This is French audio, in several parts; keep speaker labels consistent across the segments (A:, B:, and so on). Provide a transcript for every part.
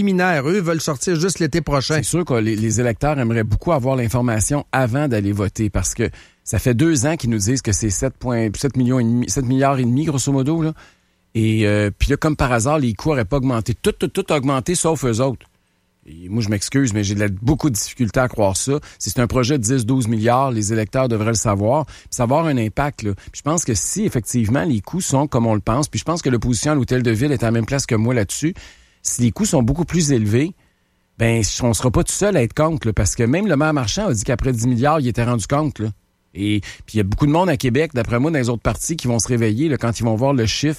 A: préliminaire. Eux veulent sortir juste l'été prochain.
B: C'est sûr que les électeurs aimeraient beaucoup avoir l'information avant d'aller voter parce que ça fait 2 ans qu'ils nous disent que c'est 7 milliards et demi, grosso modo, là. Et puis là, comme par hasard, les coûts n'auraient pas augmenté. Tout a augmenté, sauf eux autres. Et moi, je m'excuse, mais j'ai beaucoup de difficultés à croire ça. Si c'est un projet de 10-12 milliards, les électeurs devraient le savoir. Puis ça va avoir un impact, là. Puis je pense que si, effectivement, les coûts sont comme on le pense, puis je pense que l'opposition à l'Hôtel de Ville est à la même place que moi là-dessus, si les coûts sont beaucoup plus élevés, ben on sera pas tout seul à être contre, là, parce que même le maire Marchand a dit qu'après 10 milliards, il était rendu compte, là. Et puis il y a beaucoup de monde à Québec, d'après moi, dans les autres partis, qui vont se réveiller là, quand ils vont voir le chiffre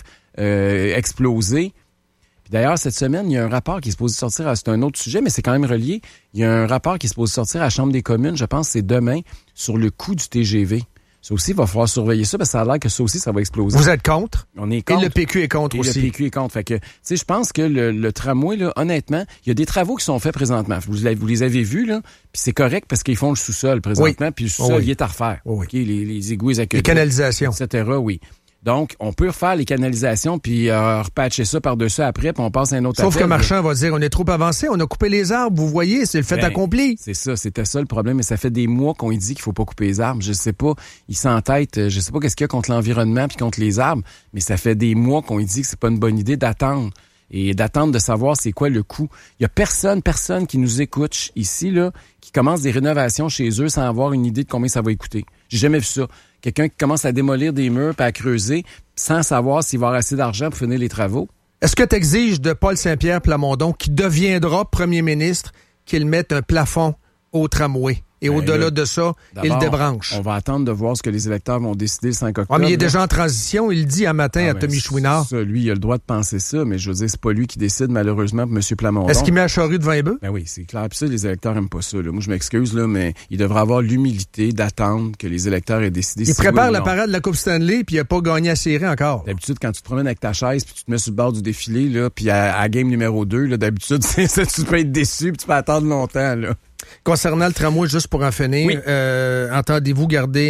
B: exploser. Puis d'ailleurs, cette semaine, il y a un rapport qui est supposé sortir, c'est un autre sujet, mais c'est quand même relié. Il y a un rapport qui est supposé sortir à la Chambre des communes, je pense que c'est demain, sur le coût du TGV. Ça aussi, il va falloir surveiller ça, parce que ça a l'air que ça aussi, ça va exploser.
A: Vous êtes contre?
B: On est contre.
A: Et le PQ est contre aussi.
B: Le PQ est contre. Fait que, tu sais, je pense que le tramway, là, honnêtement, il y a des travaux qui sont faits présentement. Vous les avez vus, là, puis c'est correct parce qu'ils font le sous-sol présentement, puis le sous-sol, il est à refaire.
A: Oui.
B: Okay, les égouts, les aqueducs,
A: les canalisations.
B: etc., oui. Donc, on peut refaire les canalisations puis repatcher ça par-dessus après, puis on passe à un autre appel.
A: Sauf que Marchand va dire, on est trop avancé, on a coupé les arbres, vous voyez, c'est le fait accompli.
B: C'est ça, c'était ça le problème, mais ça fait des mois qu'on lui dit qu'il faut pas couper les arbres. Je sais pas, il s'entête, je sais pas qu'est-ce qu'il y a contre l'environnement puis contre les arbres, mais ça fait des mois qu'on lui dit que c'est pas une bonne idée d'attendre. Et d'attendre de savoir c'est quoi le coût. Il y a personne qui nous écoute ici, là, qui commence des rénovations chez eux sans avoir une idée de combien ça va coûter. J'ai jamais vu ça. Quelqu'un qui commence à démolir des murs puis à creuser sans savoir s'il va avoir assez d'argent pour finir les travaux.
A: Est-ce que tu exiges de Paul Saint-Pierre Plamondon, qui deviendra premier ministre, qu'il mette un plafond au tramway? Et au-delà de ça, il débranche.
B: On va attendre de voir ce que les électeurs vont décider le 5 octobre.
A: Ah, mais il est déjà en transition. Il dit un matin à Tommy Chouinard.
B: Ça, lui, il a le droit de penser ça, mais je veux dire, c'est pas lui qui décide, malheureusement, pour M. Plamondon.
A: Est-ce qu'il met la charrue devant les bœufs?
B: Ben oui, c'est clair. Puis ça, les électeurs n'aiment pas ça, là. Moi, je m'excuse, là, mais il devrait avoir l'humilité d'attendre que les électeurs aient décidé.
A: Il prépare la parade de la Coupe Stanley, puis il n'a pas gagné à série encore.
B: D'habitude, quand tu te promènes avec ta chaise, puis tu te mets sur le bord du défilé, là, puis à game numéro 2, là, d'habitude, c'est ça, tu peux être déçu, puis tu peux attendre longtemps, là.
A: Concernant le tramway, juste pour en finir,
B: oui.
A: Entendez-vous garder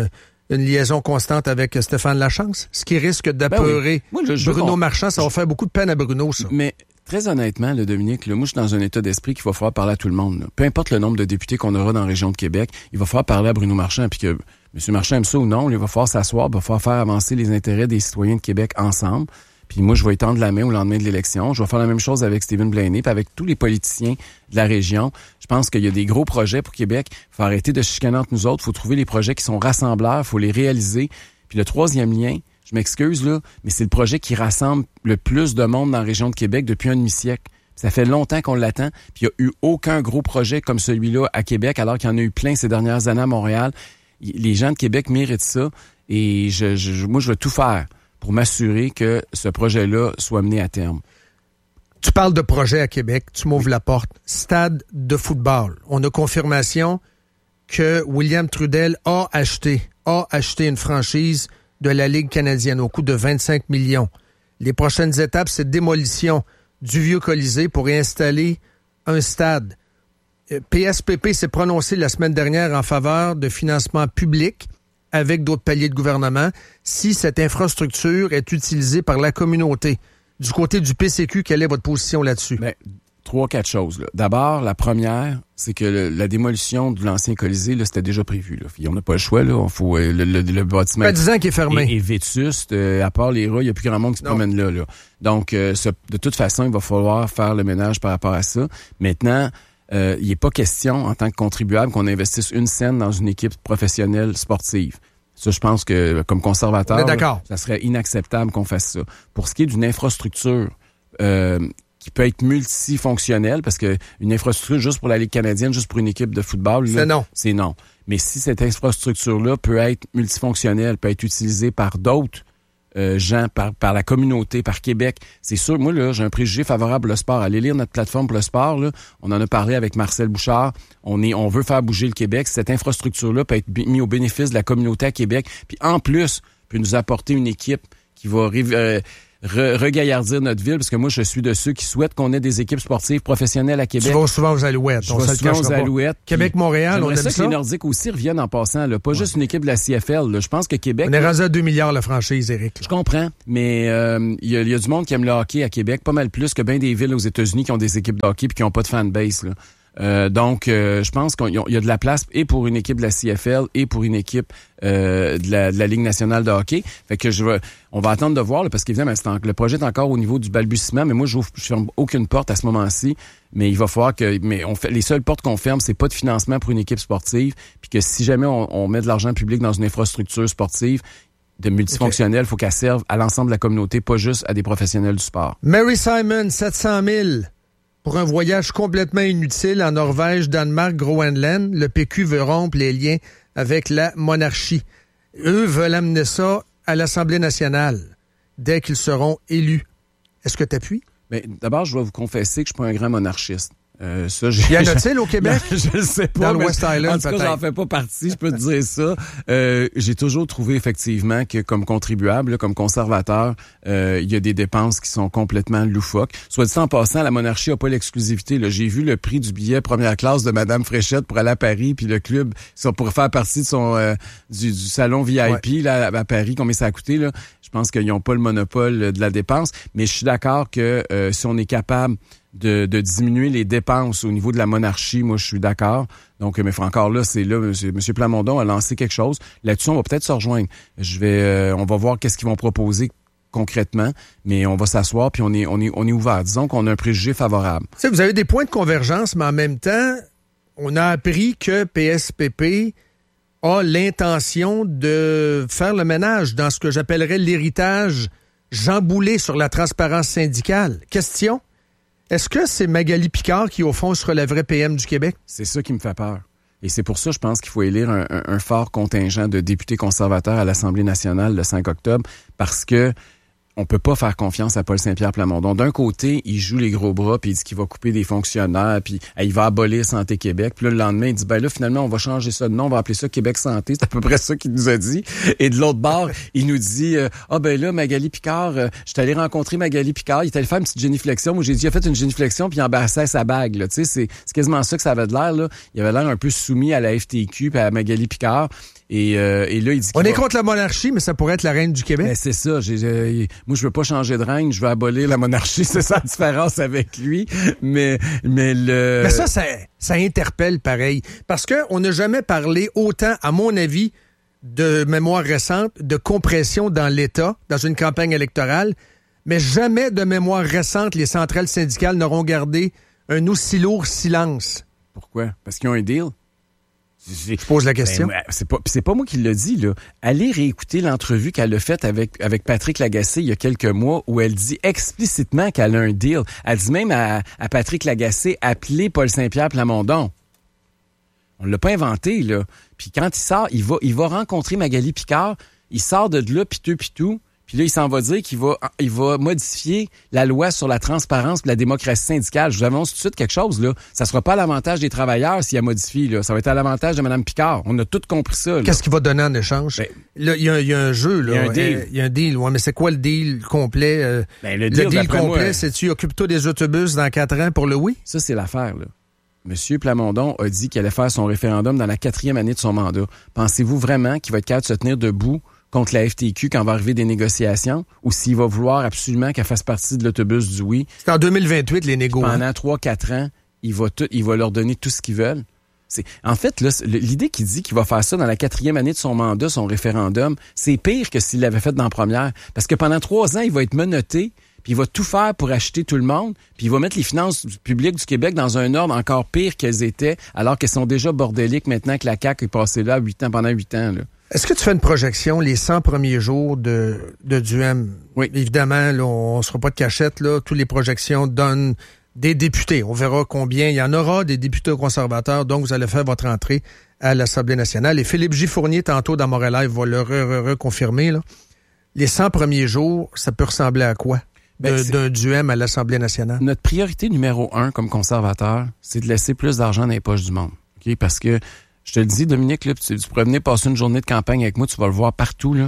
A: une liaison constante avec Stéphane Lachance? Ce qui risque d'apeurer Bruno Marchand, ça va faire beaucoup de peine à Bruno, ça.
B: Mais très honnêtement, là, Dominique, là, moi, je suis dans un état d'esprit qu'il va falloir parler à tout le monde. Là. Peu importe le nombre de députés qu'on aura dans la région de Québec, il va falloir parler à Bruno Marchand, puis que M. Marchand aime ça ou non, il va falloir s'asseoir, il va falloir faire avancer les intérêts des citoyens de Québec ensemble. Puis moi, je vais étendre la main au lendemain de l'élection. Je vais faire la même chose avec Stephen Blaney, puis avec tous les politiciens de la région. Je pense qu'il y a des gros projets pour Québec. Il faut arrêter de chicaner entre nous autres. Il faut trouver les projets qui sont rassembleurs. Il faut les réaliser. Puis le troisième lien, je m'excuse, là, mais c'est le projet qui rassemble le plus de monde dans la région de Québec depuis un demi-siècle. Ça fait longtemps qu'on l'attend. Puis il n'y a eu aucun gros projet comme celui-là à Québec, alors qu'il y en a eu plein ces dernières années à Montréal. Les gens de Québec méritent ça. Et moi, je vais tout faire pour m'assurer que ce projet-là soit mené à terme.
A: Tu parles de projet à Québec, tu m'ouvres la porte. Stade de football. On a confirmation que William Trudel a acheté une franchise de la Ligue canadienne au coût de 25 millions. Les prochaines étapes, c'est démolition du vieux Colisée pour y installer un stade. PSPP s'est prononcé la semaine dernière en faveur de financement public avec d'autres paliers de gouvernement, si cette infrastructure est utilisée par la communauté. Du côté du PCQ, quelle est votre position là-dessus?
B: Bien, 3-4 choses. Là. D'abord, la première, c'est que la démolition de l'ancien Colisée, là, c'était déjà prévu. Là. On n'a pas le choix. Là. Faut, le bâtiment...
A: Ça fait 10 ans qu'il est fermé.
B: Et vétuste. À part les rats, il n'y a plus grand monde qui se promène là. Donc, de toute façon, il va falloir faire le ménage par rapport à ça. Maintenant, il n'est pas question, en tant que contribuable, qu'on investisse une scène dans une équipe professionnelle sportive. Ça, je pense que, comme conservateur, ça serait inacceptable qu'on fasse ça. Pour ce qui est d'une infrastructure qui peut être multifonctionnelle, parce que une infrastructure juste pour la Ligue canadienne, juste pour une équipe de football, là, c'est non. Mais si cette infrastructure-là peut être multifonctionnelle, peut être utilisée par d'autres gens, par la communauté, par Québec, c'est sûr, moi, là, j'ai un préjugé favorable au sport. Allez lire notre plateforme pour le sport, là. On en a parlé avec Marcel Bouchard. On veut faire bouger le Québec. Cette infrastructure-là peut être mise au bénéfice de la communauté à Québec. Puis en plus, peut nous apporter une équipe qui va regaillardir notre ville, parce que moi, je suis de ceux qui souhaitent qu'on ait des équipes sportives professionnelles à Québec.
A: Tu vas souvent aux Alouettes.
B: Je vais souvent aux Alouettes.
A: Québec-Montréal, on aime ça.
B: Que les Nordiques aussi reviennent en passant, là. Pas juste une équipe de la CFL, là. Je pense que Québec...
A: On est rendu à 2 milliards la franchise, Éric.
B: Je comprends, mais il y a du monde qui aime le hockey à Québec, pas mal plus que bien des villes aux États-Unis qui ont des équipes de hockey puis qui n'ont pas de fanbase, là. Donc, je pense qu'il y a de la place et pour une équipe de la CFL et pour une équipe de la Ligue nationale de hockey. Fait que on va attendre de voir, là, parce qu'évidemment, le projet est encore au niveau du balbutiement, mais moi, je ferme aucune porte à ce moment-ci. Mais il va falloir les seules portes qu'on ferme, c'est pas de financement pour une équipe sportive, puis que si jamais on met de l'argent public dans une infrastructure sportive de multifonctionnelle, faut qu'elle serve à l'ensemble de la communauté, pas juste à des professionnels du sport.
A: Mary Simon, 700 000 pour un voyage complètement inutile en Norvège, Danemark, Groenland. Le PQ veut rompre les liens avec la monarchie. Eux veulent amener ça à l'Assemblée nationale dès qu'ils seront élus. Est-ce que tu appuies?
B: D'abord, je dois vous confesser que je suis pas un grand monarchiste.
A: Y en a-t-il au Québec?
B: Je ne sais pas.
A: Dans le West Island,
B: en tout cas, j'en fais pas partie, je peux te dire ça. J'ai toujours trouvé effectivement que comme contribuable, là, comme conservateur, il y a des dépenses qui sont complètement loufoques. Soit dit en passant, la monarchie n'a pas l'exclusivité. Là. J'ai vu le prix du billet première classe de Madame Fréchette pour aller à Paris, puis le club, ça pour faire partie de son du salon VIP là, à Paris, combien ça a coûté, là. Je pense qu'ils n'ont pas le monopole de la dépense, mais je suis d'accord que si on est capable de diminuer les dépenses au niveau de la monarchie, moi je suis d'accord. Donc, mais encore là, c'est là, M. Plamondon a lancé quelque chose. Là-dessus, on va peut-être se rejoindre. On va voir qu'est-ce qu'ils vont proposer concrètement, mais on va s'asseoir puis on est ouvert. Disons qu'on a un préjugé favorable.
A: Tu sais, vous avez des points de convergence, mais en même temps, on a appris que PSPP a l'intention de faire le ménage dans ce que j'appellerais l'héritage Jean Boulet sur la transparence syndicale. Question? Est-ce que c'est Magali Picard qui, au fond, sera la vraie PM du Québec?
B: C'est ça qui me fait peur. Et c'est pour ça, je pense qu'il faut élire un fort contingent de députés conservateurs à l'Assemblée nationale le 5 octobre, parce que on peut pas faire confiance à Paul Saint-Pierre Plamondon. D'un côté, il joue les gros bras, puis il dit qu'il va couper des fonctionnaires, puis il va abolir Santé Québec. Puis là, le lendemain, il dit, là, finalement, on va changer ça de nom, on va appeler ça Québec Santé. C'est à peu près ça qu'il nous a dit. Et de l'autre bord, il nous dit, là, Magali Picard, je suis allé rencontrer Magali Picard, il est allé faire une petite géniflexion. Moi, j'ai dit, il a fait une géniflexion, puis il embrassait sa bague, là. Tu sais, c'est quasiment ça que ça avait de l'air, là. Il avait l'air un peu soumis à la FTQ, puis à Magali Picard. Et là, il dit...
A: On est contre la monarchie, mais ça pourrait être la reine du Québec.
B: Ben, c'est ça. Moi, je veux pas changer de reine, je veux abolir la monarchie. C'est ça la différence avec lui. Mais
A: ça interpelle pareil. Parce qu'on n'a jamais parlé autant, à mon avis, de mémoire récente, de compression dans l'État, dans une campagne électorale, mais jamais de mémoire récente, les centrales syndicales n'auront gardé un aussi lourd silence.
B: Pourquoi? Parce qu'ils ont un deal?
A: Je pose la question.
B: C'est pas moi qui l'ai dit, là. Allez réécouter l'entrevue qu'elle a faite avec Patrick Lagacé il y a quelques mois, où elle dit explicitement qu'elle a un deal. Elle dit même à Patrick Lagacé, appelez Paul Saint-Pierre Plamondon. On l'a pas inventé, là. Puis quand il sort, il va rencontrer Magali Picard, il sort de là, pitou. Puis là, il s'en va dire qu'il va modifier la loi sur la transparence et la démocratie syndicale. Je vous annonce tout de suite quelque chose, là. Ça sera pas à l'avantage des travailleurs s'il a modifié, là. Ça va être à l'avantage de Mme Picard. On a tout compris ça, là.
A: Qu'est-ce qu'il va donner en échange? Là, il y a un jeu, là.
B: Il y a un deal.
A: Il y a un deal, ouais, mais c'est quoi le deal complet?
B: Le deal
A: complet, c'est-tu occupe-toi des autobus dans 4 ans pour le oui?
B: Ça, c'est l'affaire, là. M. Plamondon a dit qu'il allait faire son référendum dans la 4e année de son mandat. Pensez-vous vraiment qu'il va être capable de se tenir debout contre la FTQ quand va arriver des négociations, ou s'il va vouloir absolument qu'elle fasse partie de l'autobus du oui?
A: C'est en 2028, les négos.
B: Pendant 3-4 ans, il va leur donner tout ce qu'ils veulent. En fait, là, l'idée qu'il dit qu'il va faire ça dans la 4e année de son mandat, son référendum, c'est pire que s'il l'avait fait dans la première. Parce que pendant 3 ans, il va être menotté, puis il va tout faire pour acheter tout le monde, puis il va mettre les finances publiques du Québec dans un ordre encore pire qu'elles étaient, alors qu'elles sont déjà bordéliques maintenant que la CAQ est passée là pendant 8 ans, là.
A: Est-ce que tu fais une projection les 100 premiers jours de Duhem?
B: Oui.
A: Évidemment, là, on ne sera pas de cachette, là. Toutes les projections donnent des députés. On verra combien. Il y en aura des députés conservateurs, donc vous allez faire votre entrée à l'Assemblée nationale. Et Philippe J. Fournier, tantôt dans Montréal Live, va le reconfirmer, là. Les 100 premiers jours, ça peut ressembler à quoi? D'un Duhem à l'Assemblée nationale?
B: Notre priorité numéro 1 comme conservateur, c'est de laisser plus d'argent dans les poches du monde. Okay? Parce que, je te le dis, Dominique, là, tu pourrais venir passer une journée de campagne avec moi, tu vas le voir partout, là.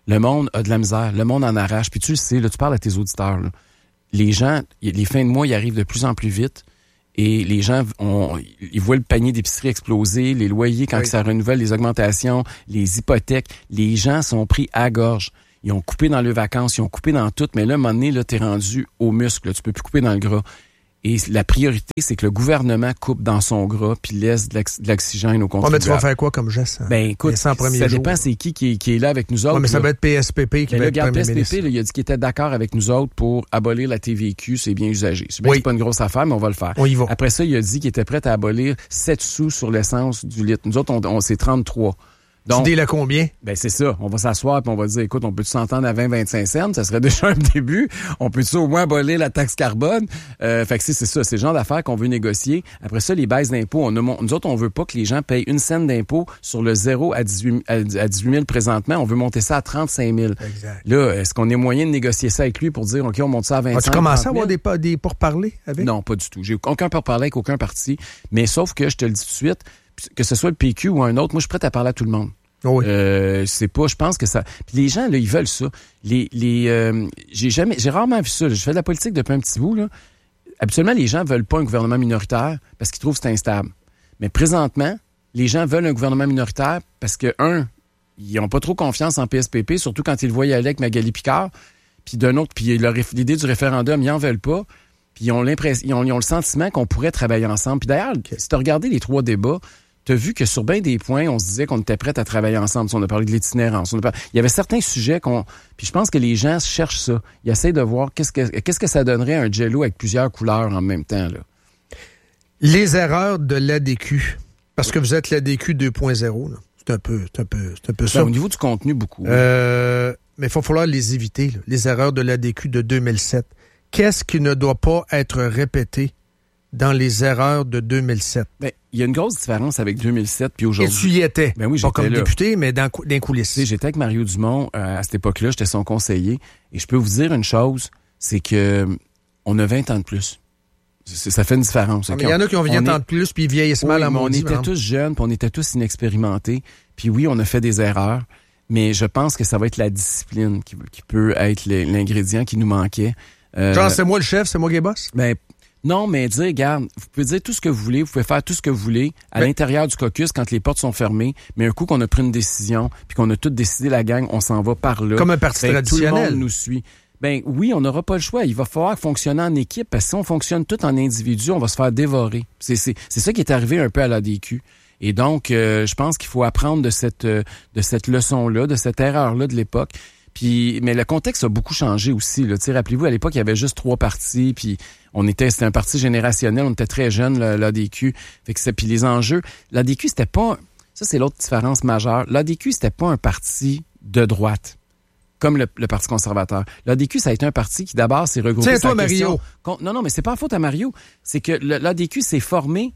B: Le monde a de la misère, le monde en arrache. Puis tu le sais, là, tu parles à tes auditeurs, là. Les gens, les fins de mois, ils arrivent de plus en plus vite. Et les gens, ils voient le panier d'épicerie exploser, les loyers quand ça renouvelle, les augmentations, les hypothèques. Les gens sont pris à gorge. Ils ont coupé dans leurs vacances, ils ont coupé dans tout. Mais là, à un moment donné, là, t'es rendu au muscle. Là, tu peux plus couper dans le gras. Et la priorité, c'est que le gouvernement coupe dans son gras puis laisse de l'oxygène aux contribuables.
A: Mais tu vas faire quoi comme geste?
B: Ben écoute, ça dépend c'est qui est là avec nous autres.
A: Mais ça va être PSPP qui va être premier ministre.
B: PSPP, il a dit qu'il était d'accord avec nous autres pour abolir la TVQ, c'est bien usagé. C'est bien que c'est pas une grosse affaire, mais on va le faire.
A: On y va.
B: Après ça, il a dit qu'il était prêt à abolir 7 sous sur l'essence du litre. Nous autres, c'est 33. Donc,
A: tu dis là combien?
B: Ben, c'est ça. On va s'asseoir et on va dire, écoute, on peut-tu s'entendre à 20-25 cents? Ça serait déjà un début. On peut-tu au moins abolir la taxe carbone? Fait que c'est ça. C'est le genre d'affaires qu'on veut négocier. Après ça, les baisses d'impôts. Nous autres, on veut pas que les gens payent 1 cent d'impôt sur le 0 à 18 000 présentement. On veut monter ça à 35 000.
A: Exact.
B: Là, est-ce qu'on est moyen de négocier ça avec lui pour dire, OK, on monte ça à 25 000?
A: As-tu commencé à avoir des pourparlers avec?
B: Non, pas du tout. J'ai aucun pourparler avec aucun parti. Mais sauf que, je te le dis tout de suite, que ce soit le PQ ou un autre, moi, je suis prêt à parler à tout le monde.
A: Oui.
B: C'est pas, je pense que ça. Puis les gens là, ils veulent ça. J'ai rarement vu ça. Je fais de la politique depuis un petit bout là. Habituellement, les gens veulent pas un gouvernement minoritaire parce qu'ils trouvent que c'est instable. Mais présentement, les gens veulent un gouvernement minoritaire parce que ils ont pas trop confiance en PSPP, surtout quand ils le voient aller avec Magali Picard. Puis d'un autre, puis l'idée du référendum, ils en veulent pas. Puis ils ont le sentiment qu'on pourrait travailler ensemble. Puis d'ailleurs, si tu as regardé les 3 débats. T'as vu que sur bien des points, on se disait qu'on était prêts à travailler ensemble. On a parlé de l'itinérance. Il y avait certains sujets Puis je pense que les gens cherchent ça. Ils essayent de voir qu'est-ce que ça donnerait un jello avec plusieurs couleurs en même temps, là.
A: Les erreurs de l'ADQ. Parce que vous êtes l'ADQ 2.0, là. C'est un peu ça.
B: Au niveau du contenu, beaucoup.
A: Mais il va falloir les éviter, là. Les erreurs de l'ADQ de 2007. Qu'est-ce qui ne doit pas être répété dans les erreurs de 2007?
B: Ben, il y a une grosse différence avec 2007 puis aujourd'hui.
A: Et tu y étais.
B: Ben oui,
A: pas comme
B: là.
A: député, mais dans coulisses.
B: J'étais avec Mario Dumont à cette époque-là, j'étais son conseiller. Et je peux vous dire une chose, c'est que on a 20 ans de plus. Ça fait une différence.
A: Il y en a qui ont 20 ans de plus puis ils vieillissent mal à mon
B: on était tous jeunes, puis on était tous inexpérimentés. Puis oui, on a fait des erreurs, mais je pense que ça va être la discipline qui peut être l'ingrédient qui nous manquait.
A: Genre, c'est moi le chef, c'est moi qui est boss?
B: Ben, non, mais dire, regarde, vous pouvez dire tout ce que vous voulez, vous pouvez faire tout ce que vous voulez à l'intérieur du caucus quand les portes sont fermées, mais un coup qu'on a pris une décision, puis qu'on a tous décidé la gang, on s'en va par là.
A: Comme un parti traditionnel.
B: Tout le monde nous suit. Ben oui, on n'aura pas le choix. Il va falloir fonctionner en équipe, parce que si on fonctionne tout en individu, on va se faire dévorer. C'est ça qui est arrivé un peu à l'ADQ. Et donc, je pense qu'il faut apprendre de cette leçon-là, de cette erreur-là de l'époque. Puis, mais le contexte a beaucoup changé aussi. Là. Rappelez-vous, à l'époque, il y avait juste 3 partis, puis c'était un parti générationnel, on était très jeunes, l'ADQ. Puis les enjeux, l'ADQ, c'était pas... Ça, c'est l'autre différence majeure. L'ADQ, c'était pas un parti de droite, comme le Parti conservateur. L'ADQ, ça a été un parti qui, d'abord, s'est regroupé...
A: C'est toi, Mario!
B: Non, mais c'est pas la faute à Mario. C'est que l'ADQ s'est formé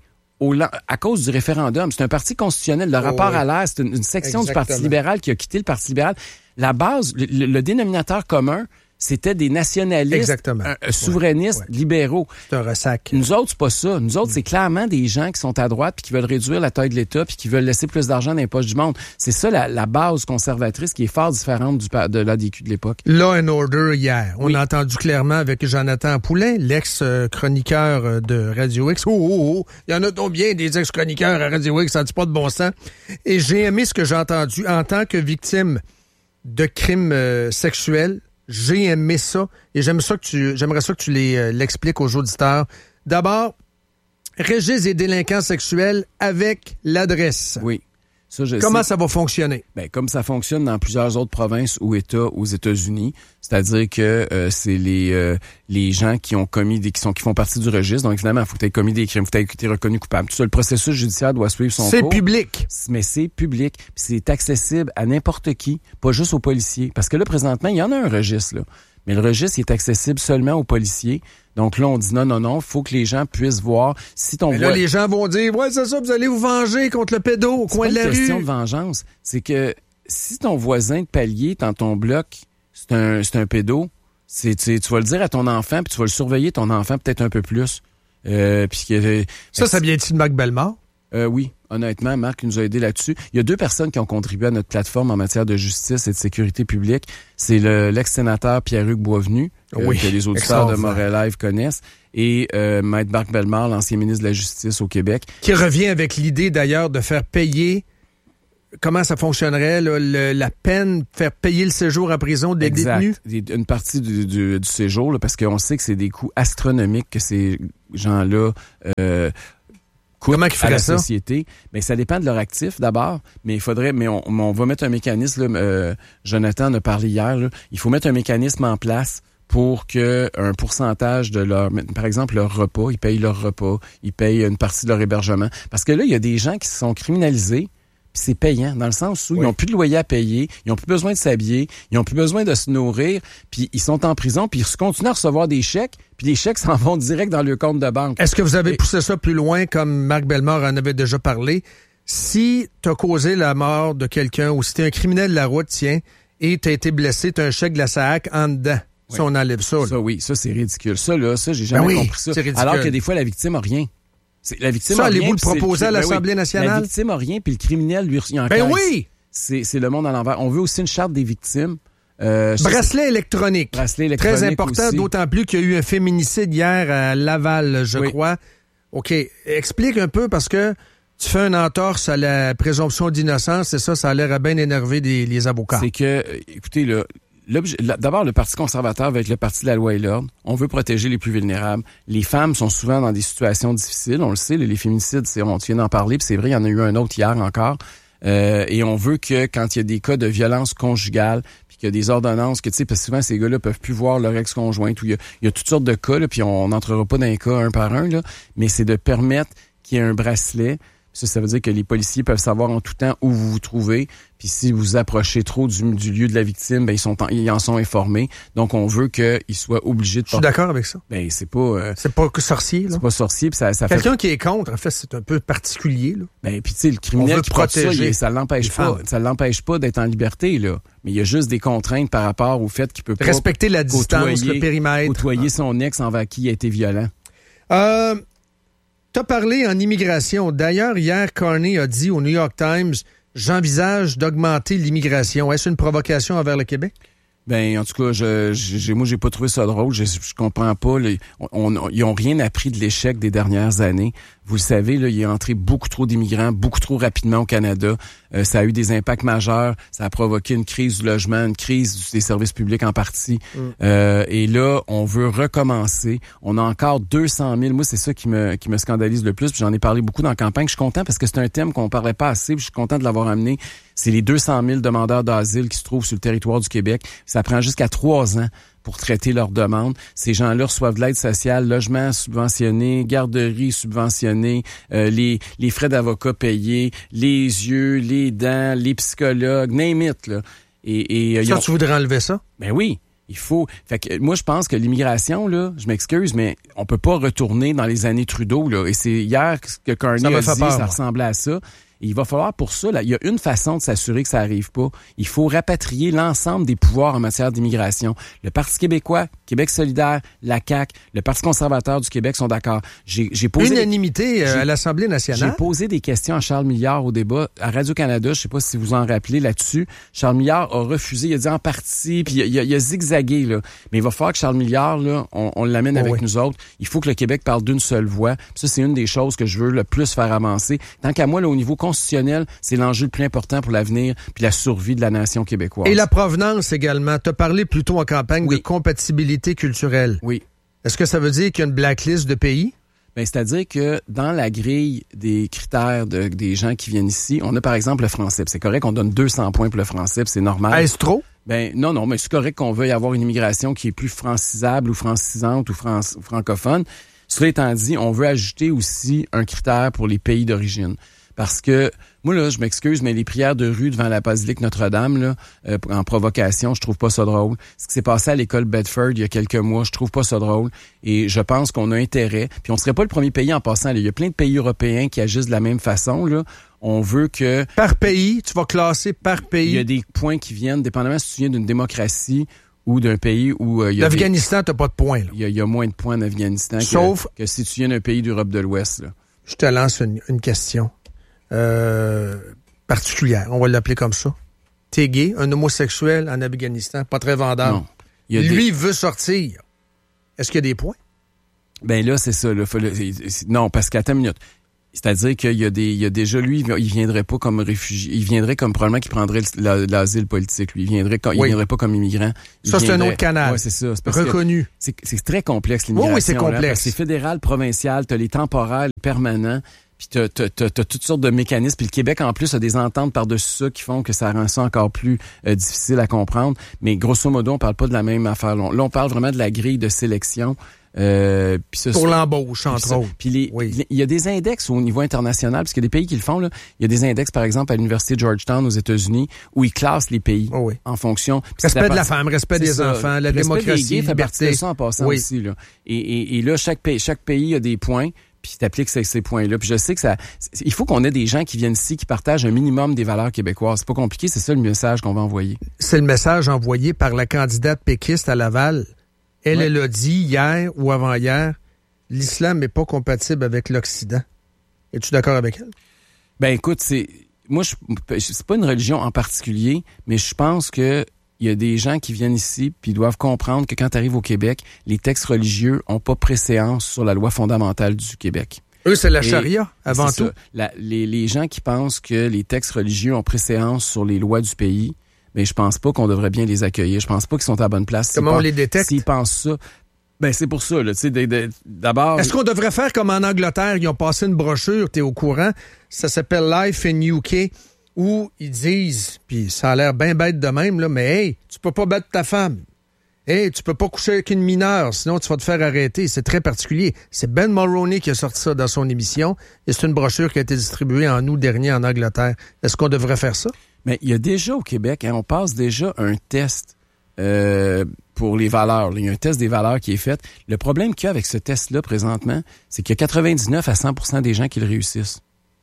B: à cause du référendum. C'est un parti constitutionnel. Le rapport à l'air, c'est une section du Parti libéral qui a quitté le Parti libéral. La base, le dénominateur commun, c'était des nationalistes, souverainistes, libéraux.
A: C'est un ressac.
B: Nous autres, c'est pas ça. Nous autres, c'est clairement des gens qui sont à droite puis qui veulent réduire la taille de l'État puis qui veulent laisser plus d'argent dans les poches du monde. C'est ça la base conservatrice qui est fort différente de l'ADQ de l'époque.
A: Law and Order hier. On a entendu clairement avec Jonathan Poulin, l'ex-chroniqueur de Radio X. Il y en a donc bien des ex-chroniqueurs à Radio X, ça dit pas de bon sens. Et j'ai aimé ce que j'ai entendu en tant que victime de crimes sexuels. J'ai aimé ça et j'aimerais ça que tu l'expliques aux auditeurs. D'abord, registre des délinquants sexuels avec l'adresse.
B: Oui.
A: Comment ça va fonctionner?
B: Ben, comme ça fonctionne dans plusieurs autres provinces ou États aux États-Unis, c'est-à-dire que c'est les gens qui ont commis qui font partie du registre. Donc évidemment, il faut que tu aies commis des crimes, il faut que tu aies été reconnu coupable. Tout ça, le processus judiciaire doit suivre son cours.
A: C'est public.
B: Mais c'est public, puis c'est accessible à n'importe qui, pas juste aux policiers. Parce que là, présentement, il y en a un registre, là. Mais le registre est accessible seulement aux policiers. Donc là, on dit non, faut que les gens puissent voir si ton
A: là, les gens vont dire, ouais, c'est ça, vous allez vous venger contre le pédo au coin de la rue.
B: C'est une question de vengeance. C'est que si ton voisin de palier dans ton bloc, c'est un pédo, tu vas le dire à ton enfant, puis tu vas le surveiller, ton enfant, peut-être un peu plus.
A: Ça vient-tu de Marc Bellemare?
B: Oui, honnêtement, Marc nous a aidé là-dessus. Il y a 2 personnes qui ont contribué à notre plateforme en matière de justice et de sécurité publique. C'est l'ex-sénateur Pierre-Hugues Boisvenu, que les auditeurs de Montréal Live connaissent, et Maître Marc Bellemare, l'ancien ministre de la Justice au Québec.
A: Qui revient avec l'idée, d'ailleurs, de faire payer... Comment ça fonctionnerait, là, la peine, faire payer le séjour en prison des détenus?
B: Une partie du séjour, là, parce qu'on sait que c'est des coûts astronomiques que ces gens-là coûtent à la société. Mais ça dépend de leur actif d'abord. Mais il faudrait, on va mettre un mécanisme. Là, Jonathan en a parlé hier. Là, il faut mettre un mécanisme en place pour que un pourcentage de leur, par exemple, leur repas, ils payent leur repas, ils payent une partie de leur hébergement. Parce que là, il y a des gens qui se sont criminalisés. Puis c'est payant, dans le sens où ils n'ont plus de loyer à payer, ils n'ont plus besoin de s'habiller, ils n'ont plus besoin de se nourrir, puis ils sont en prison, puis ils continuent à recevoir des chèques, puis les chèques s'en vont direct dans leur compte de banque.
A: Est-ce que vous avez poussé ça plus loin, comme Marc Bellemare en avait déjà parlé? Si tu as causé la mort de quelqu'un, ou si tu es un criminel de la route, tiens, et tu as été blessé, tu as un chèque de la SAAC en dedans. Oui. Ça, on enlève ça. Là.
B: Ça, oui, ça, c'est ridicule. Ça, j'ai jamais compris ça. Alors que des fois, la victime n'a rien. La victime
A: ça, allez-vous le proposer à l'Assemblée nationale?
B: La victime n'a rien, puis le criminel, lui, il encaisse.
A: Ben oui!
B: C'est le monde à l'envers. On veut aussi une charte des victimes.
A: Bracelet électronique. Très important, aussi. D'autant plus qu'il y a eu un féminicide hier à Laval, je crois. OK. Explique un peu, parce que tu fais une entorse à la présomption d'innocence, et ça a l'air à bien énerver les avocats.
B: C'est que, écoutez, là, d'abord, le Parti conservateur va être le parti de la loi et l'ordre. On veut protéger les plus vulnérables. Les femmes sont souvent dans des situations difficiles. On le sait, les féminicides, on vient d'en parler, puis c'est vrai, il y en a eu un autre hier encore. Et on veut que quand il y a des cas de violence conjugale, puis qu'il y a des ordonnances, que tu sais, parce que souvent ces gars-là peuvent plus voir leur ex-conjointe, ou il y a toutes sortes de cas, là, puis on n'entrera pas dans les cas un par un, là, mais c'est de permettre qu'il y ait un bracelet. Ça veut dire que les policiers peuvent savoir en tout temps où vous vous trouvez. Puis si vous approchez trop du lieu de la victime, ben ils en sont informés. Donc on veut qu'ils soient obligés de...
A: Je suis d'accord avec ça.
B: Ben c'est pas
A: sorcier, là.
B: C'est pas sorcier, puis ça
A: quelqu'un qui est contre, en fait, c'est un peu particulier, là.
B: Ben puis tu sais, le criminel qui protéger ça l'empêche pas. Ça l'empêche pas d'être en liberté, là. Mais il y a juste des contraintes par rapport au fait qu'il peut pas
A: respecter la distance, le périmètre,
B: côtoyer son ex envers qui il a été violent.
A: T'as parlé en immigration. D'ailleurs, hier, Carney a dit au New York Times, j'envisage d'augmenter l'immigration. Est-ce une provocation envers le Québec?
B: Ben, en tout cas, moi, j'ai pas trouvé ça drôle. Je comprends pas. Ils ont rien appris de l'échec des dernières années. Vous le savez, là, il est entré beaucoup trop d'immigrants, beaucoup trop rapidement au Canada. Ça a eu des impacts majeurs. Ça a provoqué une crise du logement, une crise des services publics en partie. Et là, on veut recommencer. On a encore 200 000. Moi, c'est ça qui me scandalise le plus. Puis j'en ai parlé beaucoup dans la campagne. Je suis content parce que c'est un thème qu'on parlait pas assez. Puis je suis content de l'avoir amené. C'est les 200 000 demandeurs d'asile qui se trouvent sur le territoire du Québec. Ça prend jusqu'à 3 ans pour traiter leurs demandes. Ces gens-là reçoivent de l'aide sociale, logement subventionné, garderie subventionnée, les frais d'avocat payés, les yeux, les dents, les psychologues, name it, là. Et
A: ça, tu voudrais enlever ça?
B: Ben oui. Il faut. Fait que moi, je pense que l'immigration, là, je m'excuse, mais on peut pas retourner dans les années Trudeau, là. Et c'est hier que Carney a dit, ça ressemblait à ça. Et il va falloir pour ça, là, il y a une façon de s'assurer que ça arrive pas. Il faut rapatrier l'ensemble des pouvoirs en matière d'immigration. Le Parti québécois, Québec solidaire, la CAQ, le Parti conservateur du Québec sont d'accord. J'ai posé
A: unanimité à l'Assemblée nationale.
B: J'ai posé des questions à Charles Milliard au débat à Radio-Canada. Je sais pas si vous en rappelez là-dessus. Charles Milliard a refusé. Il a dit en partie, puis il a zigzagué, là. Mais il va falloir que Charles Milliard, là, on l'amène avec nous autres. Il faut que le Québec parle d'une seule voix. Puis ça, c'est une des choses que je veux le plus faire avancer. Tant qu'à moi, là, au niveau constitutionnel, c'est l'enjeu le plus important pour l'avenir puis la survie de la nation québécoise.
A: Et la provenance également. Tu as parlé plutôt en campagne de compatibilité culturelle.
B: Oui.
A: Est-ce que ça veut dire qu'il y a une blacklist de pays?
B: Ben, c'est-à-dire que dans la grille des critères des gens qui viennent ici, on a par exemple le français. C'est correct qu'on donne 200 points pour le français, c'est normal.
A: Est-ce trop?
B: Ben non, mais c'est correct qu'on veuille avoir une immigration qui est plus francisable ou francisante ou francophone. Cela étant dit, on veut ajouter aussi un critère pour les pays d'origine. Parce que, moi, là, je m'excuse, mais les prières de rue devant la basilique Notre-Dame, là, en provocation, je trouve pas ça drôle. Ce qui s'est passé à l'école Bedford il y a quelques mois, je trouve pas ça drôle. Et je pense qu'on a intérêt. Puis on serait pas le premier pays en passant. Là. Il y a plein de pays européens qui agissent de la même façon, là. On veut que...
A: Par pays, tu vas classer par pays.
B: Il y a des points qui viennent, dépendamment si tu viens d'une démocratie ou d'un pays où...
A: L'Afghanistan, t'as pas de points, là.
B: Il y a moins de points en Afghanistan
A: Sauf
B: que si tu viens d'un pays d'Europe de l'Ouest, là.
A: Je te lance une question. particulière, on va l'appeler comme ça. T'es gay, un homosexuel en Afghanistan, pas très vendeur. Non. Lui veut sortir. Est-ce qu'il y a des points?
B: Ben là, c'est ça. Là, non, parce qu'attends une minute. C'est-à-dire qu'il y a déjà, lui, il viendrait pas comme réfugié. Il viendrait comme probablement qu'il prendrait l'asile politique. Lui, il viendrait pas comme immigrant.
A: C'est un autre canal.
B: Oui, c'est ça. C'est
A: reconnu.
B: C'est très complexe, l'immigration.
A: Oui, c'est complexe.
B: C'est fédéral, provincial, t'as les temporels permanents. Puis t'as toutes sortes de mécanismes. Puis le Québec, en plus, a des ententes par-dessus ça qui font que ça rend ça encore plus difficile à comprendre. Mais grosso modo, on parle pas de la même affaire. Là, on parle vraiment de la grille de sélection.
A: Pour l'embauche, entre autres.
B: Puis il y a des index au niveau international, parce qu'il y a des pays qui le font. Là. Il y a des index, par exemple, à l'université de Georgetown aux États-Unis, où ils classent les pays en fonction.
A: Respect de la femme, respect des enfants, la démocratie,
B: des gays, fait partie de ça en passant aussi. Là. Et là, chaque pays a des points. Puis t'appliques ces points-là. Puis je sais que il faut qu'on ait des gens qui viennent ici, qui partagent un minimum des valeurs québécoises. C'est pas compliqué, c'est ça le message qu'on va envoyer.
A: C'est le message envoyé par la candidate péquiste à Laval. Elle a dit hier ou avant-hier, l'islam n'est pas compatible avec l'Occident. Es-tu d'accord avec elle?
B: Ben écoute, c'est pas une religion en particulier, mais je pense que il y a des gens qui viennent ici puis doivent comprendre que quand tu arrives au Québec, les textes religieux ont pas préséance sur la loi fondamentale du Québec.
A: Eux, c'est la charia, avant tout.
B: Les gens qui pensent que les textes religieux ont préséance sur les lois du pays, mais je pense pas qu'on devrait bien les accueillir. Je pense pas qu'ils sont à la bonne place.
A: Comment on les détecte?
B: S'ils pensent ça, ben c'est pour ça, là, tu sais, d'abord...
A: Est-ce qu'on devrait faire comme en Angleterre? Ils ont passé une brochure, t'es au courant, ça s'appelle Life in UK, où ils disent, puis ça a l'air bien bête de même, là, mais hey, tu peux pas battre ta femme. Hey, tu peux pas coucher avec une mineure, sinon tu vas te faire arrêter. C'est très particulier. C'est Ben Mulroney qui a sorti ça dans son émission, et c'est une brochure qui a été distribuée en août dernier en Angleterre. Est-ce qu'on devrait faire ça?
B: Mais il y a déjà au Québec, on passe déjà un test pour les valeurs. Il y a un test des valeurs qui est fait. Le problème qu'il y a avec ce test-là présentement, c'est qu'il y a 99 à 100% des gens qui le réussissent.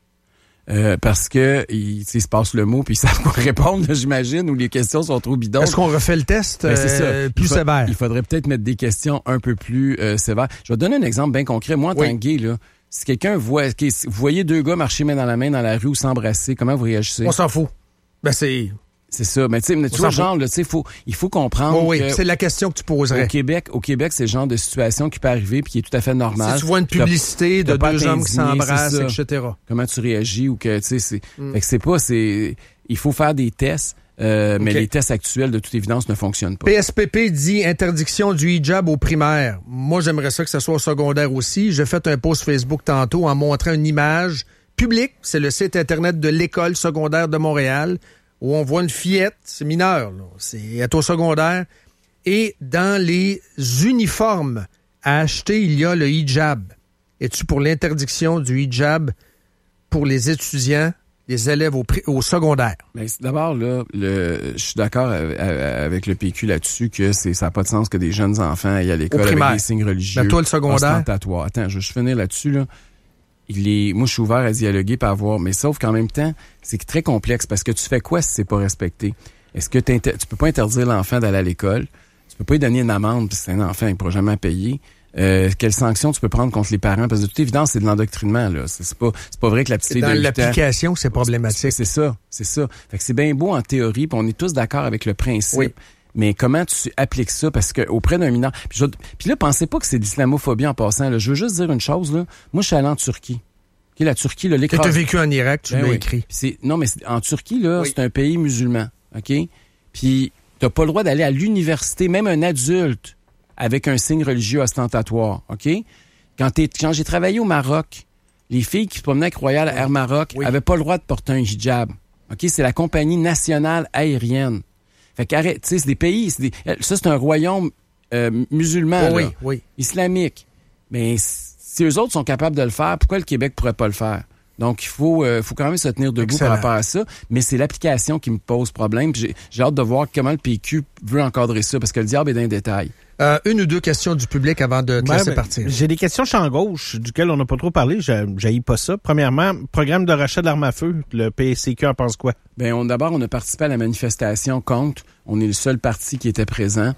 B: Parce que ils se passent le mot puis ils savent pas répondre, j'imagine, ou les questions sont trop bidons.
A: Est-ce qu'on refait le test
B: c'est ça.
A: Plus sévère?
B: Il faudrait peut-être mettre des questions un peu plus sévères. Je vais te donner un exemple bien concret. Moi, en tant que gay, là, si quelqu'un vous voyez deux gars marcher main dans la main dans la rue ou s'embrasser, comment vous réagissez?
A: On s'en fout. Ben
B: c'est ça. Mais tu sais, genre, là, il faut comprendre que...
A: c'est la question que tu poserais.
B: Au Québec, c'est le genre de situation qui peut arriver puis qui est tout à fait normal.
A: Si tu vois une publicité de deux hommes qui s'embrassent, etc.
B: Comment tu réagis ou que, tu sais, fait que il faut faire des tests, mais les tests actuels, de toute évidence, ne fonctionnent pas.
A: PSPP dit interdiction du hijab au primaire. Moi, j'aimerais ça que ça soit au secondaire aussi. J'ai fait un post Facebook tantôt en montrant une image publique. C'est le site Internet de l'École secondaire de Montréal, où on voit une fillette, c'est mineur, là, c'est au secondaire, et dans les uniformes à acheter, il y a le hijab. Es-tu pour l'interdiction du hijab pour les étudiants, les élèves au secondaire?
B: Mais d'abord, là, je suis d'accord avec le PQ là-dessus que ça n'a pas de sens que des jeunes enfants aillent à l'école avec des signes religieux.
A: Mais toi, le secondaire?
B: Ostentatoires. Attends, je vais finir là-dessus, là. Moi, je suis ouvert à dialoguer par voir, mais sauf qu'en même temps, c'est très complexe parce que tu fais quoi si c'est pas respecté? Est-ce que tu peux pas interdire l'enfant d'aller à l'école? Tu peux pas lui donner une amende parce que c'est un enfant, il ne pourra jamais payer. Quelles sanctions tu peux prendre contre les parents? Parce que de toute évidence, c'est de l'endoctrinement, là. C'est pas vrai que la petite fille de 8 ans...
A: Dans l'application, c'est problématique.
B: C'est ça. Fait que c'est bien beau en théorie, puis on est tous d'accord avec le principe. Oui. Mais comment tu appliques ça? Parce que auprès d'un mineur... Puis là, pensez pas que c'est de l'islamophobie en passant. Là. Je veux juste dire une chose. Là. Moi, je suis allé en Turquie. Okay, la Turquie, là, l'écrase...
A: Tu as vécu en Irak, tu l'as écrit.
B: Non, mais en Turquie, là, c'est un pays musulman. OK? Puis t'as pas le droit d'aller à l'université, même un adulte, avec un signe religieux ostentatoire. OK? Quand j'ai travaillé au Maroc, les filles qui se promenaient avec Royal Air Maroc avaient pas le droit de porter un hijab. OK? C'est la compagnie nationale aérienne. Fait qu'arrête, tu sais, c'est des pays, ça c'est un royaume musulman, islamique. Mais si eux autres sont capables de le faire, pourquoi le Québec pourrait pas le faire? Donc, il faut quand même se tenir debout par rapport à ça. Mais c'est l'application qui me pose problème. Puis j'ai hâte de voir comment le PQ veut encadrer ça, parce que le diable est dans les détails.
A: Une ou deux questions du public avant de te laisser partir.
C: J'ai des questions champ gauche, duquel on n'a pas trop parlé. J'haïs pas ça. Premièrement, programme de rachat d'armes à feu. Le PSCQ en pense quoi?
B: D'abord, on a participé à la manifestation contre. On est le seul parti qui était présent.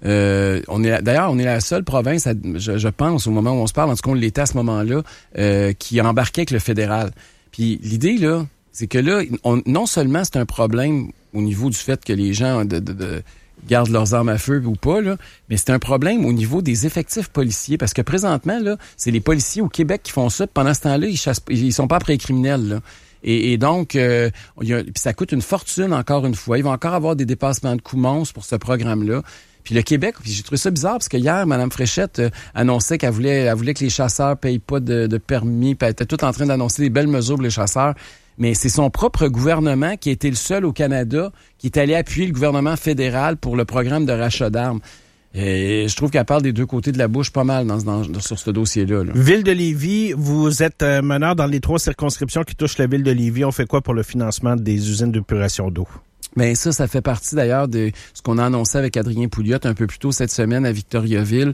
B: On est la seule province, je pense, au moment où on se parle, en tout cas, on l'était à ce moment-là, qui embarquait avec le fédéral. Puis l'idée, là, c'est que là, non seulement c'est un problème au niveau du fait que les gens gardent leurs armes à feu ou pas, là, mais c'est un problème au niveau des effectifs policiers. Parce que présentement, là, c'est les policiers au Québec qui font ça. Pendant ce temps-là, ils sont pas après les criminels, là. Et donc, puis ça coûte une fortune encore une fois. Il va encore avoir des dépassements de coûts monstres pour ce programme-là. Puis le Québec, puis j'ai trouvé ça bizarre parce que hier, Mme Fréchette annonçait qu'elle voulait que les chasseurs payent pas de permis. Puis elle était toute en train d'annoncer des belles mesures pour les chasseurs. Mais c'est son propre gouvernement qui a été le seul au Canada qui est allé appuyer le gouvernement fédéral pour le programme de rachat d'armes. Et je trouve qu'elle parle des deux côtés de la bouche pas mal sur ce dossier-là. Là.
C: Ville de Lévis, vous êtes meneur dans les 3 circonscriptions qui touchent la ville de Lévis. On fait quoi pour le financement des usines d'épuration d'eau?
B: Bien, ça fait partie d'ailleurs de ce qu'on a annoncé avec Adrien Pouliot un peu plus tôt cette semaine à Victoriaville,